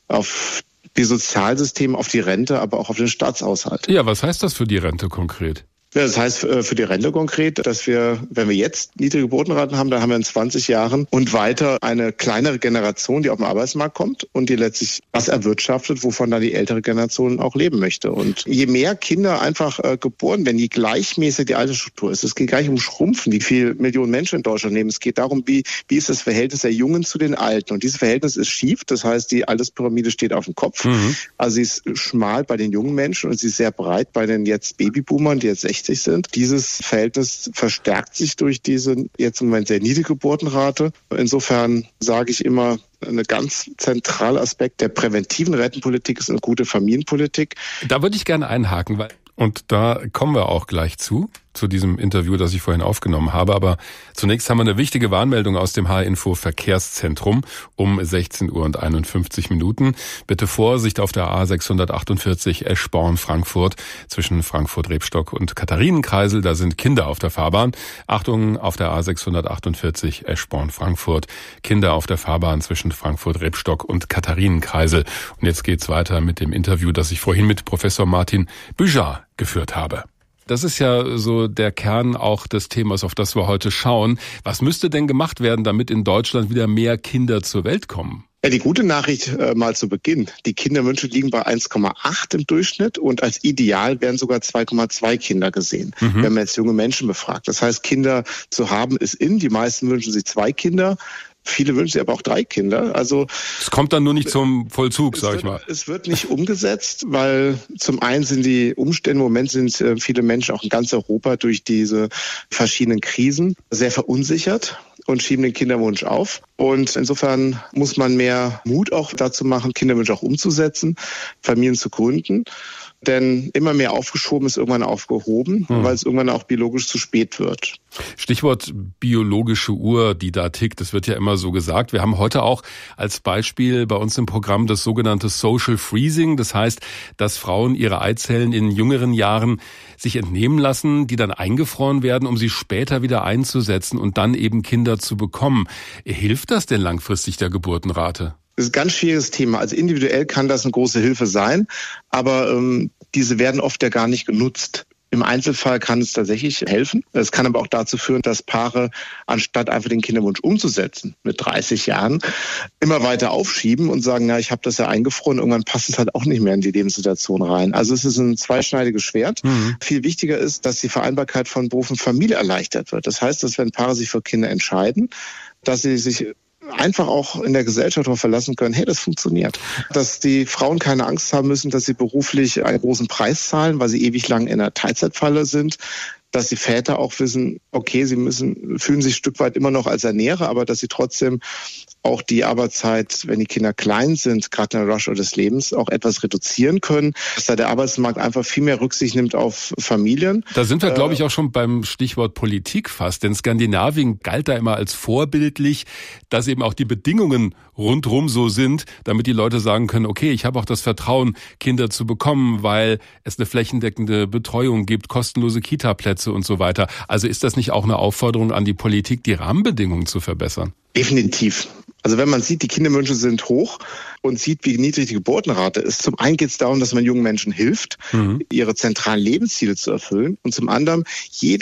auf die Sozialsysteme, auf die Rente, aber auch auf den Staatshaushalt. Ja, was heißt das für die Rente konkret? Ja, das heißt für die Rente konkret, dass wir, wenn wir jetzt niedrige Geburtenraten haben, dann haben wir in zwanzig Jahren und weiter eine kleinere Generation, die auf den Arbeitsmarkt kommt und die letztlich was erwirtschaftet, wovon dann die ältere Generation auch leben möchte. Und je mehr Kinder einfach äh, geboren werden, je gleichmäßiger die Altersstruktur ist. Es geht gar nicht um Schrumpfen, wie viele Millionen Menschen in Deutschland leben. Es geht darum, wie, wie ist das Verhältnis der Jungen zu den Alten. Und dieses Verhältnis ist schief. Das heißt, die Alterspyramide steht auf dem Kopf. Mhm. Also sie ist schmal bei den jungen Menschen und sie ist sehr breit bei den jetzt Babyboomern, die jetzt sechzig sind. Dieses Verhältnis verstärkt sich durch diese jetzt im Moment sehr niedrige Geburtenrate. Insofern sage ich immer, ein ganz zentraler Aspekt der präventiven Rentenpolitik ist eine gute Familienpolitik. Da würde ich gerne einhaken, weil und da kommen wir auch gleich zu, zu diesem Interview, das ich vorhin aufgenommen habe. Aber zunächst haben wir eine wichtige Warnmeldung aus dem H R Info Verkehrszentrum um sechzehn Uhr und einundfünfzig Minuten. Bitte Vorsicht auf der A sechshundertachtundvierzig Eschborn-Frankfurt zwischen Frankfurt-Rebstock und Katharinenkreisel. Da sind Kinder auf der Fahrbahn. Achtung, auf der A sechshundertachtundvierzig Eschborn-Frankfurt. Kinder auf der Fahrbahn zwischen Frankfurt-Rebstock und Katharinenkreisel. Und jetzt geht's weiter mit dem Interview, das ich vorhin mit Professor Martin Büjar geführt habe. Das ist ja so der Kern auch des Themas, auf das wir heute schauen. Was müsste denn gemacht werden, damit in Deutschland wieder mehr Kinder zur Welt kommen? Ja, die gute Nachricht äh, mal zu Beginn. Die Kinderwünsche liegen bei eins Komma acht im Durchschnitt und als Ideal werden sogar zwei Komma zwei Kinder gesehen, mhm. wenn man jetzt junge Menschen befragt. Das heißt, Kinder zu haben ist in. Die meisten wünschen sich zwei Kinder. Viele wünschen sich aber auch drei Kinder. Also es kommt dann nur nicht zum Vollzug, sag ich mal. Es wird nicht umgesetzt, weil zum einen sind die Umstände, im Moment sind viele Menschen auch in ganz Europa durch diese verschiedenen Krisen sehr verunsichert und schieben den Kinderwunsch auf. Und insofern muss man mehr Mut auch dazu machen, Kinderwünsche auch umzusetzen, Familien zu gründen. Denn immer mehr aufgeschoben ist irgendwann aufgehoben, hm. weil es irgendwann auch biologisch zu spät wird. Stichwort biologische Uhr, die da tickt, das wird ja immer so gesagt. Wir haben heute auch als Beispiel bei uns im Programm das sogenannte Social Freezing. Das heißt, dass Frauen ihre Eizellen in jüngeren Jahren sich entnehmen lassen, die dann eingefroren werden, um sie später wieder einzusetzen und dann eben Kinder zu bekommen. Hilft das denn langfristig der Geburtenrate? Das ist ein ganz schwieriges Thema. Also individuell kann das eine große Hilfe sein, aber ähm, diese werden oft ja gar nicht genutzt. Im Einzelfall kann es tatsächlich helfen. Es kann aber auch dazu führen, dass Paare, anstatt einfach den Kinderwunsch umzusetzen, mit dreißig Jahren, immer weiter aufschieben und sagen, na, ich habe das ja eingefroren, irgendwann passt es halt auch nicht mehr in die Lebenssituation rein. Also es ist ein zweischneidiges Schwert. Mhm. Viel wichtiger ist, dass die Vereinbarkeit von Beruf und Familie erleichtert wird. Das heißt, dass wenn Paare sich für Kinder entscheiden, dass sie sich einfach auch in der Gesellschaft darauf verlassen können, hey, das funktioniert. Dass die Frauen keine Angst haben müssen, dass sie beruflich einen großen Preis zahlen, weil sie ewig lang in einer Teilzeitfalle sind. Dass die Väter auch wissen, okay, sie müssen, fühlen sich ein Stück weit immer noch als Ernährer, aber dass sie trotzdem auch die Arbeitszeit, wenn die Kinder klein sind, gerade in der Rush des Lebens, auch etwas reduzieren können, dass da der Arbeitsmarkt einfach viel mehr Rücksicht nimmt auf Familien. Da sind wir, glaube ich, auch schon beim Stichwort Politik fast, denn Skandinavien galt da immer als vorbildlich, dass eben auch die Bedingungen rundrum so sind, damit die Leute sagen können, okay, ich habe auch das Vertrauen, Kinder zu bekommen, weil es eine flächendeckende Betreuung gibt, kostenlose Kita-Plätze und so weiter. Also ist das nicht auch eine Aufforderung an die Politik, die Rahmenbedingungen zu verbessern? Definitiv. Also wenn man sieht, die Kinderwünsche sind hoch und sieht, wie niedrig die Geburtenrate ist. Zum einen geht es darum, dass man jungen Menschen hilft, mhm. ihre zentralen Lebensziele zu erfüllen. Und zum anderen, jeder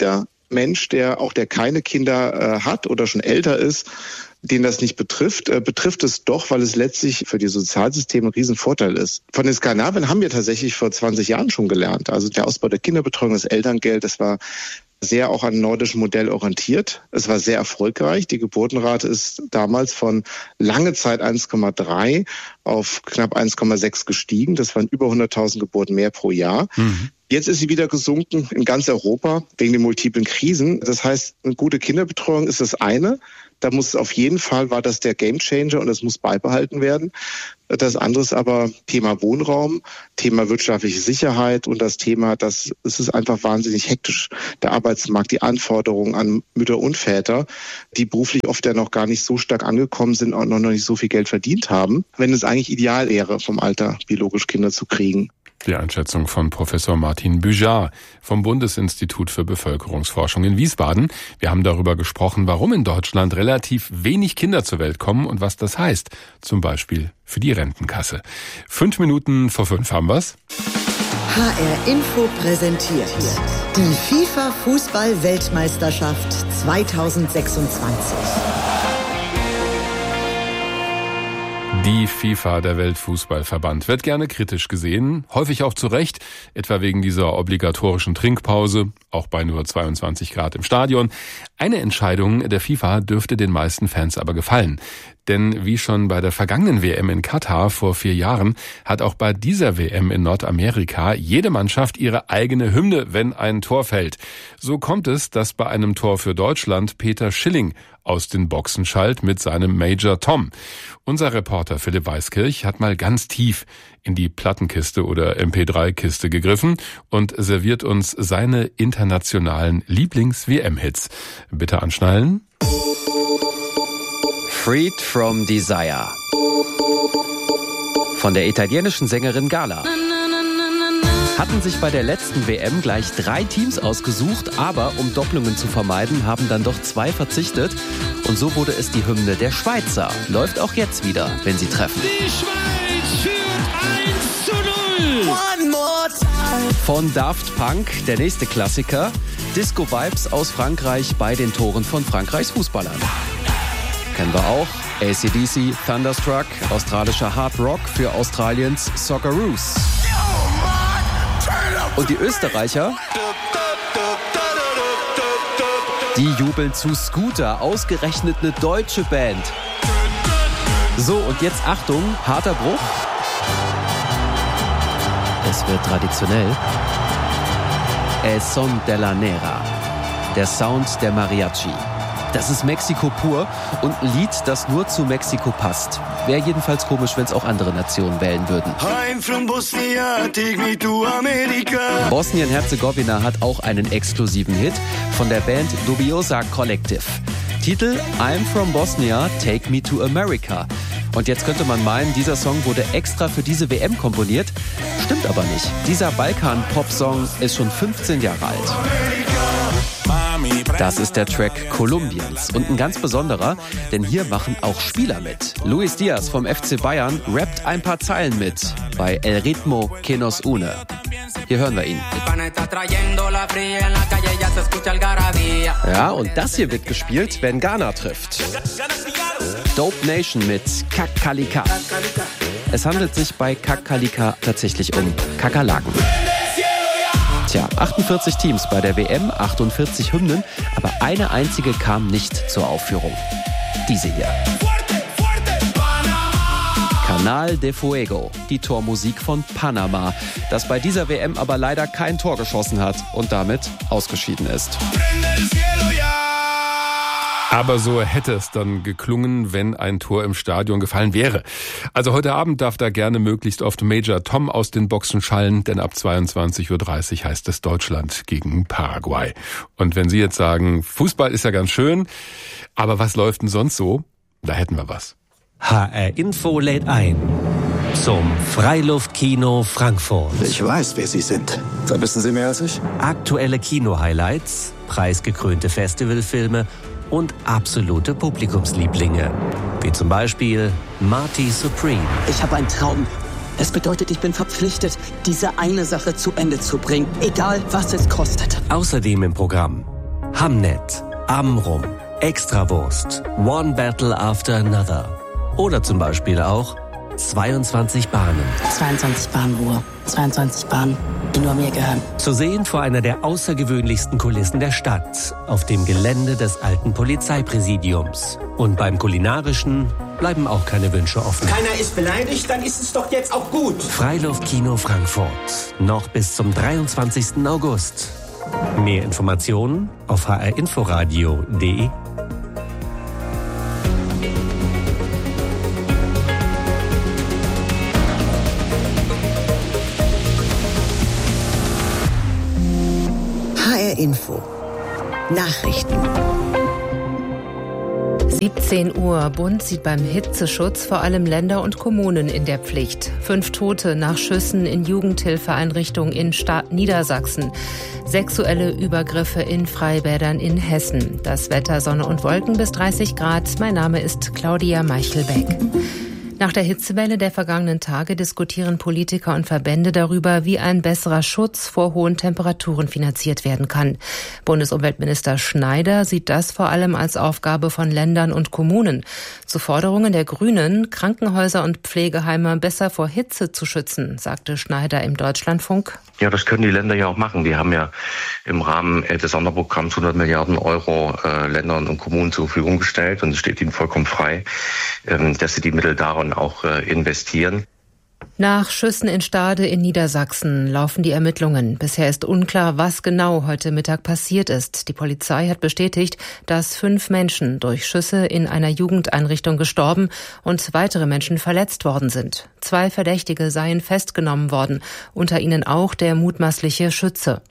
Mensch, der auch der keine Kinder äh, hat oder schon älter ist, den das nicht betrifft, äh, betrifft es doch, weil es letztlich für die Sozialsysteme ein Riesenvorteil ist. Von den Skandinaviern haben wir tatsächlich vor zwanzig Jahren schon gelernt. Also der Ausbau der Kinderbetreuung, das Elterngeld, das war sehr auch an nordischen Modell orientiert. Es war sehr erfolgreich. Die Geburtenrate ist damals von lange Zeit eins Komma drei auf knapp eins Komma sechs gestiegen. Das waren über hunderttausend Geburten mehr pro Jahr. Mhm. Jetzt ist sie wieder gesunken in ganz Europa wegen den multiplen Krisen. Das heißt, eine gute Kinderbetreuung ist das eine. Da muss auf jeden Fall, war das der Gamechanger und das muss beibehalten werden. Das andere ist aber Thema Wohnraum, Thema wirtschaftliche Sicherheit und das Thema, das es ist einfach wahnsinnig hektisch. Der Arbeitsmarkt, die Anforderungen an Mütter und Väter, die beruflich oft ja noch gar nicht so stark angekommen sind und noch nicht so viel Geld verdient haben, wenn es eigentlich ideal wäre, vom Alter biologisch Kinder zu kriegen. Die Einschätzung von Professor Martin Büjar vom Bundesinstitut für Bevölkerungsforschung in Wiesbaden. Wir haben darüber gesprochen, warum in Deutschland relativ wenig Kinder zur Welt kommen und was das heißt, zum Beispiel für die Rentenkasse. Fünf Minuten vor fünf haben wir's. H R Info präsentiert die FIFA-Fußball-Weltmeisterschaft zweitausendsechsundzwanzig. Die FIFA, der Weltfußballverband, wird gerne kritisch gesehen, häufig auch zu Recht, etwa wegen dieser obligatorischen Trinkpause, auch bei nur zweiundzwanzig Grad im Stadion. Eine Entscheidung der FIFA dürfte den meisten Fans aber gefallen. Denn wie schon bei der vergangenen W M in Katar vor vier Jahren, hat auch bei dieser W M in Nordamerika jede Mannschaft ihre eigene Hymne, wenn ein Tor fällt. So kommt es, dass bei einem Tor für Deutschland Peter Schilling aus den Boxen schallt mit seinem Major Tom. Unser Reporter Philipp Weiskirch hat mal ganz tief in die Plattenkiste oder M P drei Kiste gegriffen und serviert uns seine internationalen Lieblings-W M-Hits. Bitte anschnallen. Freed from Desire von der italienischen Sängerin Gala. Hatten sich bei der letzten W M gleich drei Teams ausgesucht, aber um Doppelungen zu vermeiden, haben dann doch zwei verzichtet. Und so wurde es die Hymne der Schweizer. Läuft auch jetzt wieder, wenn sie treffen. Die Schweiz führt eins zu null. One more time. Von Daft Punk, der nächste Klassiker. Disco-Vibes aus Frankreich bei den Toren von Frankreichs Fußballern. Kennen wir auch. A C D C, Thunderstruck, australischer Hard Rock für Australiens Socceroos. Und die Österreicher, die jubeln zu Scooter, ausgerechnet eine deutsche Band. So, und jetzt Achtung, harter Bruch. Es wird traditionell. El Son de la Nera, der Sound der Mariachi. Das ist Mexiko pur und ein Lied, das nur zu Mexiko passt. Wäre jedenfalls komisch, wenn es auch andere Nationen wählen würden. I'm from Bosnia, take me to America. Bosnien-Herzegowina hat auch einen exklusiven Hit von der Band Dubiosa Collective. Titel I'm from Bosnia, take me to America. Und jetzt könnte man meinen, dieser Song wurde extra für diese W M komponiert. Stimmt aber nicht. Dieser Balkan-Pop-Song ist schon fünfzehn Jahre alt. Das ist der Track Kolumbiens und ein ganz besonderer, denn hier machen auch Spieler mit. Luis Diaz vom F C Bayern rappt ein paar Zeilen mit bei El Ritmo que nos une. Hier hören wir ihn. Ja, und das hier wird gespielt, wenn Ghana trifft. Dope Nation mit Kakalika. Es handelt sich bei Kakalika tatsächlich um Kakerlaken. Tja, achtundvierzig Teams bei der W M, achtundvierzig Hymnen, aber eine einzige kam nicht zur Aufführung. Diese hier. Canal de Fuego, die Tormusik von Panama, das bei dieser W M aber leider kein Tor geschossen hat und damit ausgeschieden ist. Aber so hätte es dann geklungen, wenn ein Tor im Stadion gefallen wäre. Also heute Abend darf da gerne möglichst oft Major Tom aus den Boxen schallen, denn ab zweiundzwanzig Uhr dreißig heißt es Deutschland gegen Paraguay. Und wenn Sie jetzt sagen, Fußball ist ja ganz schön, aber was läuft denn sonst so? Da hätten wir was. H R Info lädt ein zum Freiluftkino Frankfurt. Ich weiß, wer Sie sind. Da wissen Sie mehr als ich. Aktuelle Kino-Highlights, preisgekrönte Festivalfilme und absolute Publikumslieblinge. Wie zum Beispiel Marty Supreme. Ich habe einen Traum. Es bedeutet, ich bin verpflichtet, diese eine Sache zu Ende zu bringen, egal was es kostet. Außerdem im Programm Hamnet, Amrum, Extrawurst, One Battle After Another. Oder zum Beispiel auch zweiundzwanzig Bahnen. zweiundzwanzig Bahnen Ruhe. zweiundzwanzig Bahnen, die nur mir gehören. Zu sehen vor einer der außergewöhnlichsten Kulissen der Stadt, auf dem Gelände des alten Polizeipräsidiums. Und beim Kulinarischen bleiben auch keine Wünsche offen. Keiner ist beleidigt, dann ist es doch jetzt auch gut. Freiluftkino Frankfurt. Noch bis zum dreiundzwanzigsten August. Mehr Informationen auf h r inforadio punkt d e. H R Info. Nachrichten. siebzehn Uhr. Bund sieht beim Hitzeschutz vor allem Länder und Kommunen in der Pflicht. Fünf Tote nach Schüssen in Jugendhilfeeinrichtungen in Staat Niedersachsen. Sexuelle Übergriffe in Freibädern in Hessen. Das Wetter Sonne und Wolken bis dreißig Grad. Mein Name ist Claudia Meichelbeck. Nach der Hitzewelle der vergangenen Tage diskutieren Politiker und Verbände darüber, wie ein besserer Schutz vor hohen Temperaturen finanziert werden kann. Bundesumweltminister Schneider sieht das vor allem als Aufgabe von Ländern und Kommunen. Zu Forderungen der Grünen, Krankenhäuser und Pflegeheime besser vor Hitze zu schützen, sagte Schneider im Deutschlandfunk. Ja, das können die Länder ja auch machen. Die haben ja im Rahmen des Sonderprogramms hundert Milliarden Euro äh, Ländern und Kommunen zur Verfügung gestellt. Und es steht ihnen vollkommen frei, ähm, dass sie die Mittel darin auch äh, investieren. Nach Schüssen in Stade in Niedersachsen laufen die Ermittlungen. Bisher ist unklar, was genau heute Mittag passiert ist. Die Polizei hat bestätigt, dass fünf Menschen durch Schüsse in einer Jugendeinrichtung gestorben und weitere Menschen verletzt worden sind. Zwei Verdächtige seien festgenommen worden, unter ihnen auch der mutmaßliche Schütze.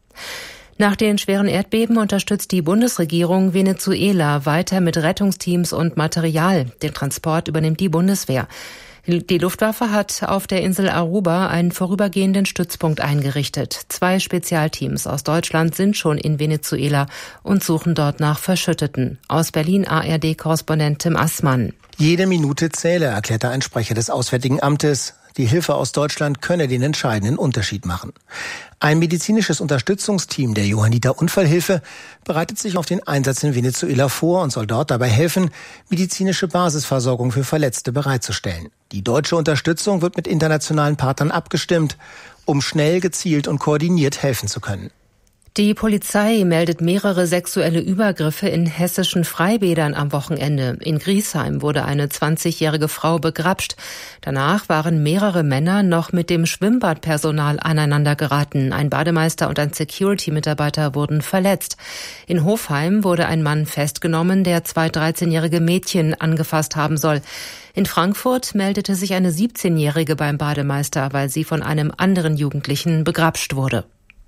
Nach den schweren Erdbeben unterstützt die Bundesregierung Venezuela weiter mit Rettungsteams und Material. Den Transport übernimmt die Bundeswehr. Die Luftwaffe hat auf der Insel Aruba einen vorübergehenden Stützpunkt eingerichtet. Zwei Spezialteams aus Deutschland sind schon in Venezuela und suchen dort nach Verschütteten. Aus Berlin A R D-Korrespondent Tim Assmann. Jede Minute zähle, erklärte ein Sprecher des Auswärtigen Amtes. Die Hilfe aus Deutschland könne den entscheidenden Unterschied machen. Ein medizinisches Unterstützungsteam der Johanniter Unfallhilfe bereitet sich auf den Einsatz in Venezuela vor und soll dort dabei helfen, medizinische Basisversorgung für Verletzte bereitzustellen. Die deutsche Unterstützung wird mit internationalen Partnern abgestimmt, um schnell, gezielt und koordiniert helfen zu können. Die Polizei meldet mehrere sexuelle Übergriffe in hessischen Freibädern am Wochenende. In Griesheim wurde eine zwanzigjährige Frau begrapscht. Danach waren mehrere Männer noch mit dem Schwimmbadpersonal aneinander geraten. Ein Bademeister und ein Security-Mitarbeiter wurden verletzt. In Hofheim wurde ein Mann festgenommen, der zwei dreizehnjährige Mädchen angefasst haben soll. In Frankfurt meldete sich eine siebzehnjährige beim Bademeister, weil sie von einem anderen Jugendlichen begrapscht wurde.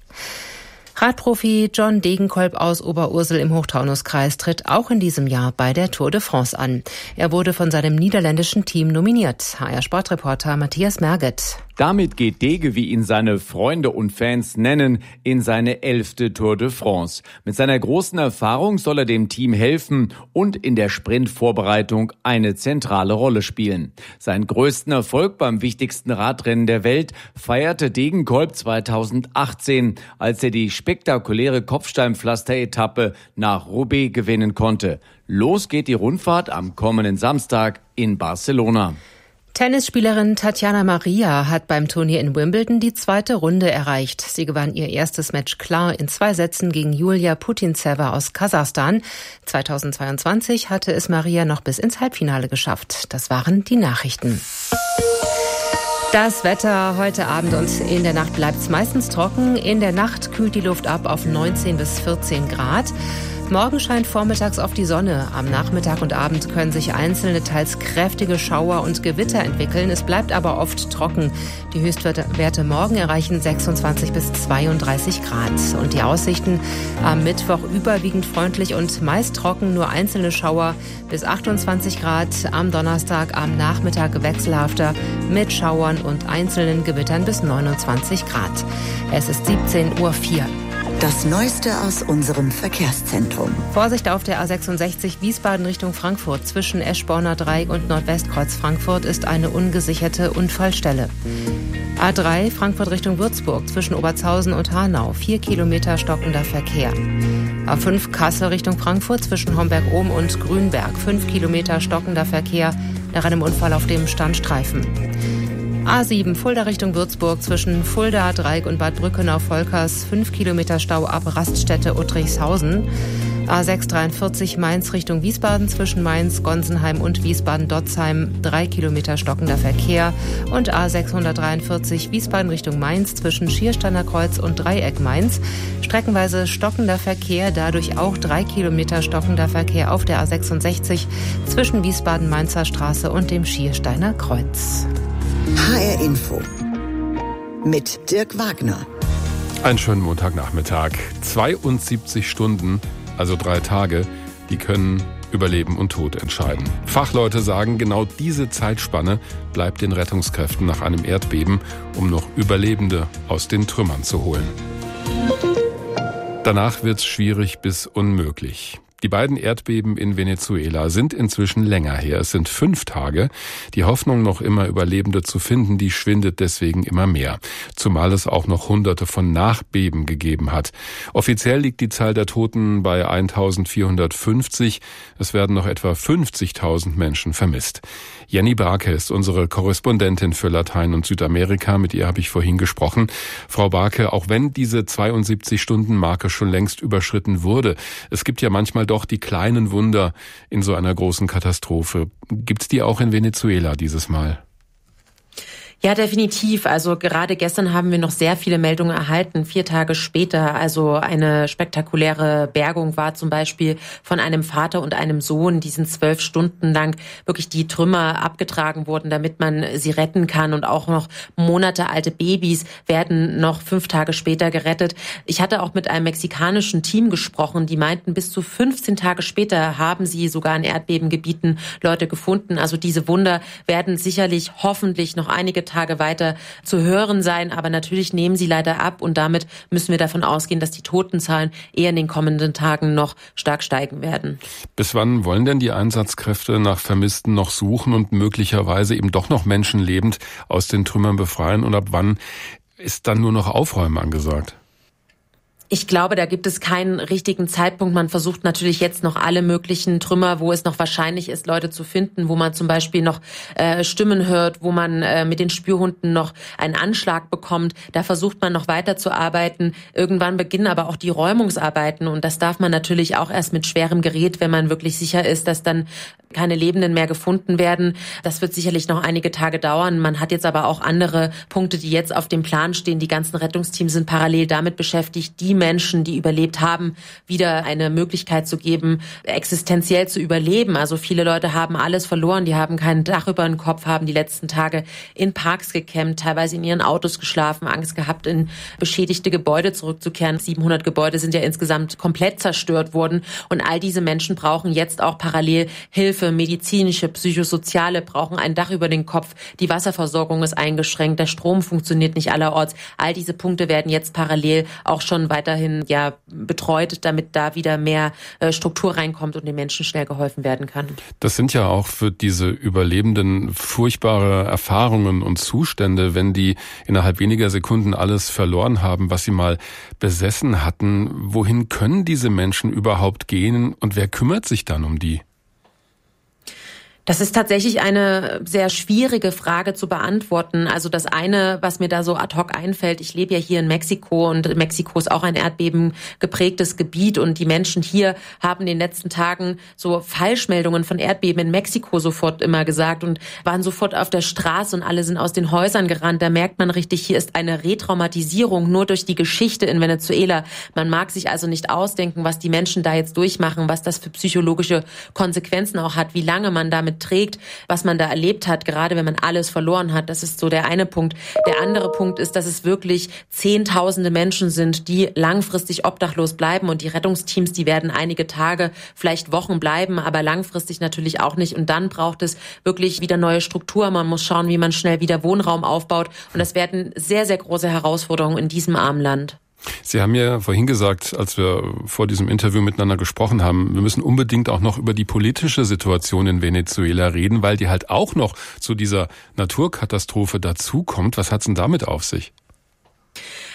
Radprofi John Degenkolb aus Oberursel im Hochtaunuskreis tritt auch in diesem Jahr bei der Tour de France an. Er wurde von seinem niederländischen Team nominiert. H R-Sportreporter Matthias Merget. Damit geht Dege, wie ihn seine Freunde und Fans nennen, in seine elfte Tour de France. Mit seiner großen Erfahrung soll er dem Team helfen und in der Sprintvorbereitung eine zentrale Rolle spielen. Seinen größten Erfolg beim wichtigsten Radrennen der Welt feierte Degenkolb zweitausendachtzehn, als er die spektakuläre Kopfsteinpflaster-Etappe nach Roubaix gewinnen konnte. Los geht die Rundfahrt am kommenden Samstag in Barcelona. Tennisspielerin Tatjana Maria hat beim Turnier in Wimbledon die zweite Runde erreicht. Sie gewann ihr erstes Match klar in zwei Sätzen gegen Julia Putintseva aus Kasachstan. zweitausendzweiundzwanzig hatte es Maria noch bis ins Halbfinale geschafft. Das waren die Nachrichten. Das Wetter heute Abend und in der Nacht bleibt es meistens trocken. In der Nacht kühlt die Luft ab auf neunzehn bis vierzehn Grad. Morgen scheint vormittags oft die Sonne. Am Nachmittag und Abend können sich einzelne, teils kräftige Schauer und Gewitter entwickeln. Es bleibt aber oft trocken. Die Höchstwerte morgen erreichen sechsundzwanzig bis zweiunddreißig Grad. Und die Aussichten am Mittwoch überwiegend freundlich und meist trocken, nur einzelne Schauer bis achtundzwanzig Grad. Am Donnerstag am Nachmittag wechselhafter mit Schauern und einzelnen Gewittern bis neunundzwanzig Grad. Es ist siebzehn Uhr vier. Das Neueste aus unserem Verkehrszentrum. Vorsicht auf der A sechsundsechzig Wiesbaden Richtung Frankfurt. Zwischen Eschborner Dreieck und Nordwestkreuz Frankfurt ist eine ungesicherte Unfallstelle. A drei Frankfurt Richtung Würzburg zwischen Obertshausen und Hanau. Vier Kilometer stockender Verkehr. A fünf Kassel Richtung Frankfurt zwischen Homberg-Ohm und Grünberg. Fünf Kilometer stockender Verkehr nach einem Unfall auf dem Standstreifen. A sieben Fulda Richtung Würzburg zwischen Fulda, Dreieck und Bad Brückenau-Volkers. Fünf Kilometer Stau ab Raststätte Uttrichshausen. A sechs dreiundvierzig Mainz Richtung Wiesbaden zwischen Mainz, Gonsenheim und Wiesbaden-Dotzheim. Drei Kilometer stockender Verkehr. Und A sechshundertdreiundvierzig Wiesbaden Richtung Mainz zwischen Schiersteiner Kreuz und Dreieck Mainz. Streckenweise stockender Verkehr, dadurch auch drei Kilometer stockender Verkehr auf der A sechsundsechzig zwischen Wiesbaden-Mainzer Straße und dem Schiersteiner Kreuz. H R Info mit Dirk Wagner. Einen schönen Montagnachmittag. zweiundsiebzig Stunden, also drei Tage, die können über Leben und Tod entscheiden. Fachleute sagen, genau diese Zeitspanne bleibt den Rettungskräften nach einem Erdbeben, um noch Überlebende aus den Trümmern zu holen. Danach wird's schwierig bis unmöglich. Die beiden Erdbeben in Venezuela sind inzwischen länger her. Es sind fünf Tage. Die Hoffnung, noch immer Überlebende zu finden, die schwindet deswegen immer mehr. Zumal es auch noch Hunderte von Nachbeben gegeben hat. Offiziell liegt die Zahl der Toten bei eintausendvierhundertfünfzig. Es werden noch etwa fünfzigtausend Menschen vermisst. Jenny Barke ist unsere Korrespondentin für Latein- und Südamerika. Mit ihr habe ich vorhin gesprochen. Frau Barke, auch wenn diese zweiundsiebzig-Stunden-Marke schon längst überschritten wurde, es gibt ja manchmal doch die kleinen Wunder in so einer großen Katastrophe. Gibt's die auch in Venezuela dieses Mal? Ja, definitiv. Also gerade gestern haben wir noch sehr viele Meldungen erhalten, vier Tage später. Also eine spektakuläre Bergung war zum Beispiel von einem Vater und einem Sohn, die sind zwölf Stunden lang wirklich die Trümmer abgetragen wurden, damit man sie retten kann. Und auch noch monatealte Babys werden noch fünf Tage später gerettet. Ich hatte auch mit einem mexikanischen Team gesprochen, die meinten, bis zu fünfzehn Tage später haben sie sogar in Erdbebengebieten Leute gefunden. Also diese Wunder werden sicherlich hoffentlich noch einige Tage weiter zu hören sein, aber natürlich nehmen sie leider ab und damit müssen wir davon ausgehen, dass die Totenzahlen eher in den kommenden Tagen noch stark steigen werden. Bis wann wollen denn die Einsatzkräfte nach Vermissten noch suchen und möglicherweise eben doch noch Menschen lebend aus den Trümmern befreien und ab wann ist dann nur noch Aufräumen angesagt? Ich glaube, da gibt es keinen richtigen Zeitpunkt. Man versucht natürlich jetzt noch alle möglichen Trümmer, wo es noch wahrscheinlich ist, Leute zu finden, wo man zum Beispiel noch äh, Stimmen hört, wo man äh, mit den Spürhunden noch einen Anschlag bekommt. Da versucht man noch weiterzuarbeiten. Irgendwann beginnen aber auch die Räumungsarbeiten und das darf man natürlich auch erst mit schwerem Gerät, wenn man wirklich sicher ist, dass dann keine Lebenden mehr gefunden werden. Das wird sicherlich noch einige Tage dauern. Man hat jetzt aber auch andere Punkte, die jetzt auf dem Plan stehen. Die ganzen Rettungsteams sind parallel damit beschäftigt, die Menschen, die überlebt haben, wieder eine Möglichkeit zu geben, existenziell zu überleben. Also viele Leute haben alles verloren, die haben kein Dach über den Kopf, haben die letzten Tage in Parks gecampt, teilweise in ihren Autos geschlafen, Angst gehabt, in beschädigte Gebäude zurückzukehren. siebenhundert Gebäude sind ja insgesamt komplett zerstört worden und all diese Menschen brauchen jetzt auch parallel Hilfe, medizinische, psychosoziale, brauchen ein Dach über den Kopf, die Wasserversorgung ist eingeschränkt, der Strom funktioniert nicht allerorts. All diese Punkte werden jetzt parallel auch schon weiterhin ja betreut, damit da wieder mehr äh, Struktur reinkommt und den Menschen schnell geholfen werden kann. Das sind ja auch für diese Überlebenden furchtbare Erfahrungen und Zustände, wenn die innerhalb weniger Sekunden alles verloren haben, was sie mal besessen hatten. Wohin können diese Menschen überhaupt gehen und wer kümmert sich dann um die? Das ist tatsächlich eine sehr schwierige Frage zu beantworten. Also das eine, was mir da so ad hoc einfällt, ich lebe ja hier in Mexiko und Mexiko ist auch ein erdbebengeprägtes Gebiet und die Menschen hier haben in den letzten Tagen so Falschmeldungen von Erdbeben in Mexiko sofort immer gesagt und waren sofort auf der Straße und alle sind aus den Häusern gerannt. Da merkt man richtig, hier ist eine Retraumatisierung nur durch die Geschichte in Venezuela. Man mag sich also nicht ausdenken, was die Menschen da jetzt durchmachen, was das für psychologische Konsequenzen auch hat, wie lange man damit trägt, was man da erlebt hat, gerade wenn man alles verloren hat. Das ist so der eine Punkt. Der andere Punkt ist, dass es wirklich Zehntausende Menschen sind, die langfristig obdachlos bleiben und die Rettungsteams, die werden einige Tage, vielleicht Wochen bleiben, aber langfristig natürlich auch nicht. Und dann braucht es wirklich wieder neue Struktur. Man muss schauen, wie man schnell wieder Wohnraum aufbaut. Und das werden sehr, sehr große Herausforderungen in diesem armen Land. Sie haben ja vorhin gesagt, als wir vor diesem Interview miteinander gesprochen haben, wir müssen unbedingt auch noch über die politische Situation in Venezuela reden, weil die halt auch noch zu dieser Naturkatastrophe dazukommt. Was hat's denn damit auf sich?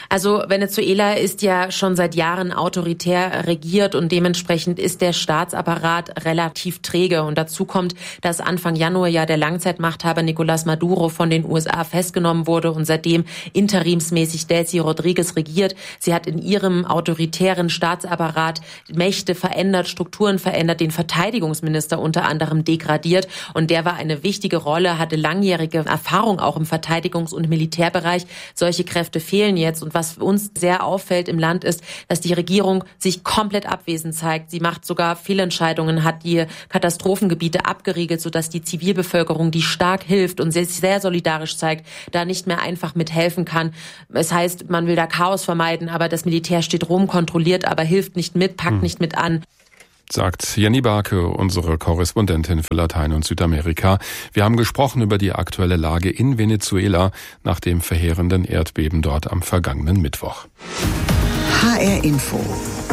Also Venezuela ist ja schon seit Jahren autoritär regiert und dementsprechend ist der Staatsapparat relativ träge. Und dazu kommt, dass Anfang Januar ja der Langzeitmachthaber Nicolás Maduro von den U S A festgenommen wurde und seitdem interimsmäßig Delcy Rodríguez regiert. Sie hat in ihrem autoritären Staatsapparat Mächte verändert, Strukturen verändert, den Verteidigungsminister unter anderem degradiert. Und der war eine wichtige Rolle, hatte langjährige Erfahrung auch im Verteidigungs- und Militärbereich. Solche Kräfte fehlen jetzt. Und was uns sehr auffällt im Land ist, dass die Regierung sich komplett abwesend zeigt. Sie macht sogar Fehlentscheidungen, hat die Katastrophengebiete abgeriegelt, sodass die Zivilbevölkerung, die stark hilft und sich sehr solidarisch zeigt, da nicht mehr einfach mithelfen kann. Es heißt, man will da Chaos vermeiden, aber das Militär steht rum, kontrolliert, aber hilft nicht mit, packt hm. nicht mit an. Sagt Jenny Barke, unsere Korrespondentin für Latein- und Südamerika. Wir haben gesprochen über die aktuelle Lage in Venezuela nach dem verheerenden Erdbeben dort am vergangenen Mittwoch. H R Info.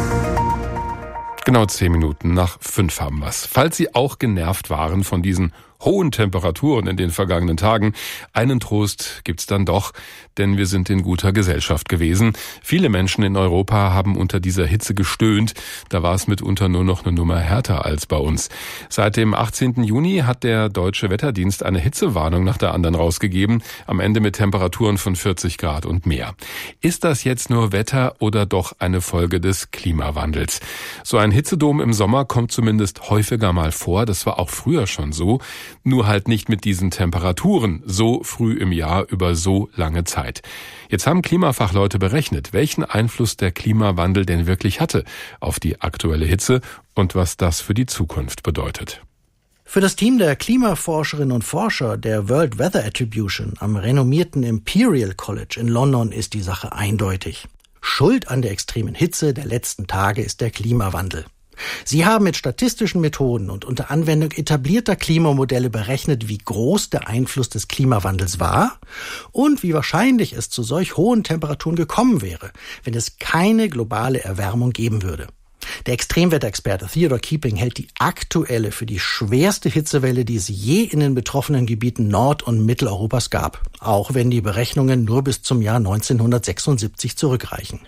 Genau zehn Minuten nach fünf haben wir's. Falls Sie auch genervt waren von diesen hohen Temperaturen in den vergangenen Tagen, einen Trost gibt's dann doch, denn wir sind in guter Gesellschaft gewesen. Viele Menschen in Europa haben unter dieser Hitze gestöhnt. Da war es mitunter nur noch eine Nummer härter als bei uns. Seit dem achtzehnten Juni hat der Deutsche Wetterdienst eine Hitzewarnung nach der anderen rausgegeben, am Ende mit Temperaturen von vierzig Grad und mehr. Ist das jetzt nur Wetter oder doch eine Folge des Klimawandels? So ein Hitzedom im Sommer kommt zumindest häufiger mal vor. Das war auch früher schon so. Nur halt nicht mit diesen Temperaturen, so früh im Jahr über so lange Zeit. Jetzt haben Klimafachleute berechnet, welchen Einfluss der Klimawandel denn wirklich hatte auf die aktuelle Hitze und was das für die Zukunft bedeutet. Für das Team der Klimaforscherinnen und Forscher der World Weather Attribution am renommierten Imperial College in London ist die Sache eindeutig. Schuld an der extremen Hitze der letzten Tage ist der Klimawandel. Sie haben mit statistischen Methoden und unter Anwendung etablierter Klimamodelle berechnet, wie groß der Einfluss des Klimawandels war und wie wahrscheinlich es zu solch hohen Temperaturen gekommen wäre, wenn es keine globale Erwärmung geben würde. Der Extremwetterexperte Theodore Keeping hält die aktuelle für die schwerste Hitzewelle, die es je in den betroffenen Gebieten Nord- und Mitteleuropas gab, auch wenn die Berechnungen nur bis zum Jahr neunzehnhundertsechsundsiebzig zurückreichen.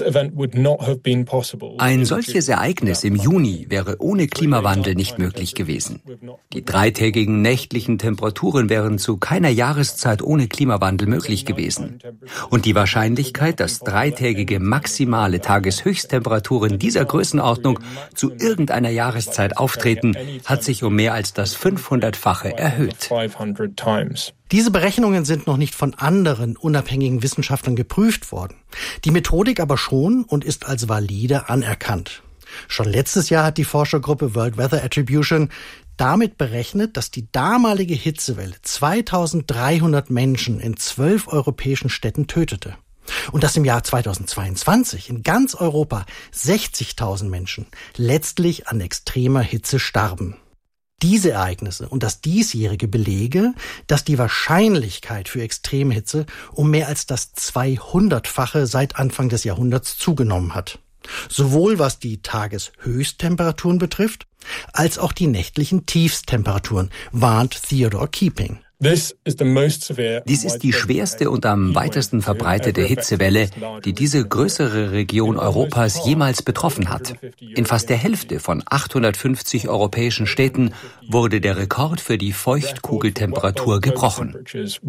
Ein solches Ereignis im Juni wäre ohne Klimawandel nicht möglich gewesen. Die dreitägigen nächtlichen Temperaturen wären zu keiner Jahreszeit ohne Klimawandel möglich gewesen. Und die Wahrscheinlichkeit, dass dreitägige maximale Tageshöchsttemperaturen dieser Größenordnung zu irgendeiner Jahreszeit auftreten, hat sich um mehr als das fünfhundertfache erhöht. Diese Berechnungen sind noch nicht von anderen unabhängigen Wissenschaftlern geprüft worden. Die Methodik aber schon und ist als valide anerkannt. Schon letztes Jahr hat die Forschergruppe World Weather Attribution damit berechnet, dass die damalige Hitzewelle zweitausenddreihundert Menschen in zwölf europäischen Städten tötete. Und dass im Jahr zweitausendzweiundzwanzig in ganz Europa sechzigtausend Menschen letztlich an extremer Hitze starben. Diese Ereignisse und das diesjährige belege, dass die Wahrscheinlichkeit für Extremhitze um mehr als das zweihundertfache seit Anfang des Jahrhunderts zugenommen hat. Sowohl was die Tageshöchsttemperaturen betrifft, als auch die nächtlichen Tiefsttemperaturen, warnt Theodore Keeping. Dies ist die schwerste und am weitesten verbreitete Hitzewelle, die diese größere Region Europas jemals betroffen hat. In fast der Hälfte von achthundertfünfzig europäischen Städten wurde der Rekord für die Feuchtkugeltemperatur gebrochen.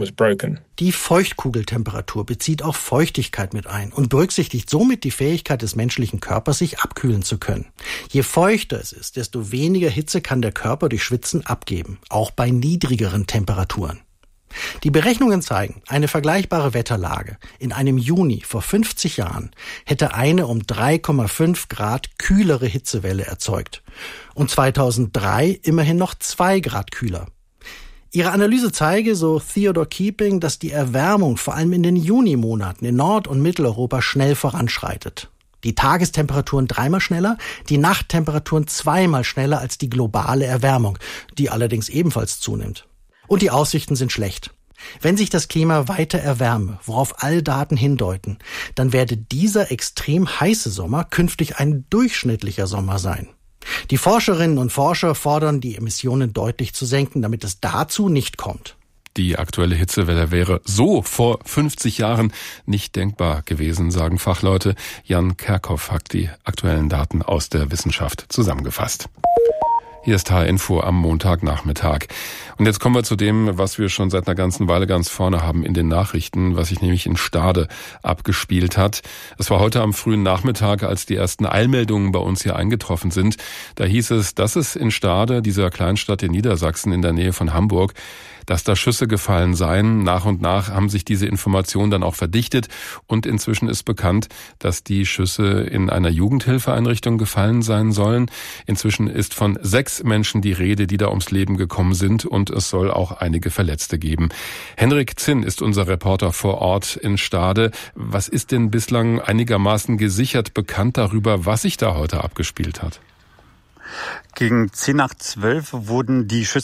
Die Feuchtkugeltemperatur bezieht auch Feuchtigkeit mit ein und berücksichtigt somit die Fähigkeit des menschlichen Körpers, sich abkühlen zu können. Je feuchter es ist, desto weniger Hitze kann der Körper durch Schwitzen abgeben, auch bei niedrigeren Temperaturen. Die Berechnungen zeigen, eine vergleichbare Wetterlage in einem Juni vor fünfzig Jahren hätte eine um drei Komma fünf Grad kühlere Hitzewelle erzeugt und zweitausenddrei immerhin noch zwei Grad kühler. Ihre Analyse zeige, so Theodore Keeping, dass die Erwärmung vor allem in den Junimonaten in Nord- und Mitteleuropa schnell voranschreitet. Die Tagestemperaturen dreimal schneller, die Nachttemperaturen zweimal schneller als die globale Erwärmung, die allerdings ebenfalls zunimmt. Und die Aussichten sind schlecht. Wenn sich das Klima weiter erwärme, worauf alle Daten hindeuten, dann werde dieser extrem heiße Sommer künftig ein durchschnittlicher Sommer sein. Die Forscherinnen und Forscher fordern, die Emissionen deutlich zu senken, damit es dazu nicht kommt. Die aktuelle Hitzewelle wäre so vor fünfzig Jahren nicht denkbar gewesen, sagen Fachleute. Jan Kerkhoff hat die aktuellen Daten aus der Wissenschaft zusammengefasst. Hier ist H R-Info am Montagnachmittag. Und jetzt kommen wir zu dem, was wir schon seit einer ganzen Weile ganz vorne haben in den Nachrichten, was sich nämlich in Stade abgespielt hat. Es war heute am frühen Nachmittag, als die ersten Eilmeldungen bei uns hier eingetroffen sind. Da hieß es, dass es in Stade, dieser Kleinstadt in Niedersachsen in der Nähe von Hamburg, dass da Schüsse gefallen seien. Nach und nach haben sich diese Informationen dann auch verdichtet und inzwischen ist bekannt, dass die Schüsse in einer Jugendhilfeeinrichtung gefallen sein sollen. Inzwischen ist von sechs Menschen die Rede, die da ums Leben gekommen sind und es soll auch einige Verletzte geben. Henrik Zinn ist unser Reporter vor Ort in Stade. Was ist denn bislang einigermaßen gesichert bekannt darüber, was sich da heute abgespielt hat? Gegen zehn nach zwölf wurden die Schüsse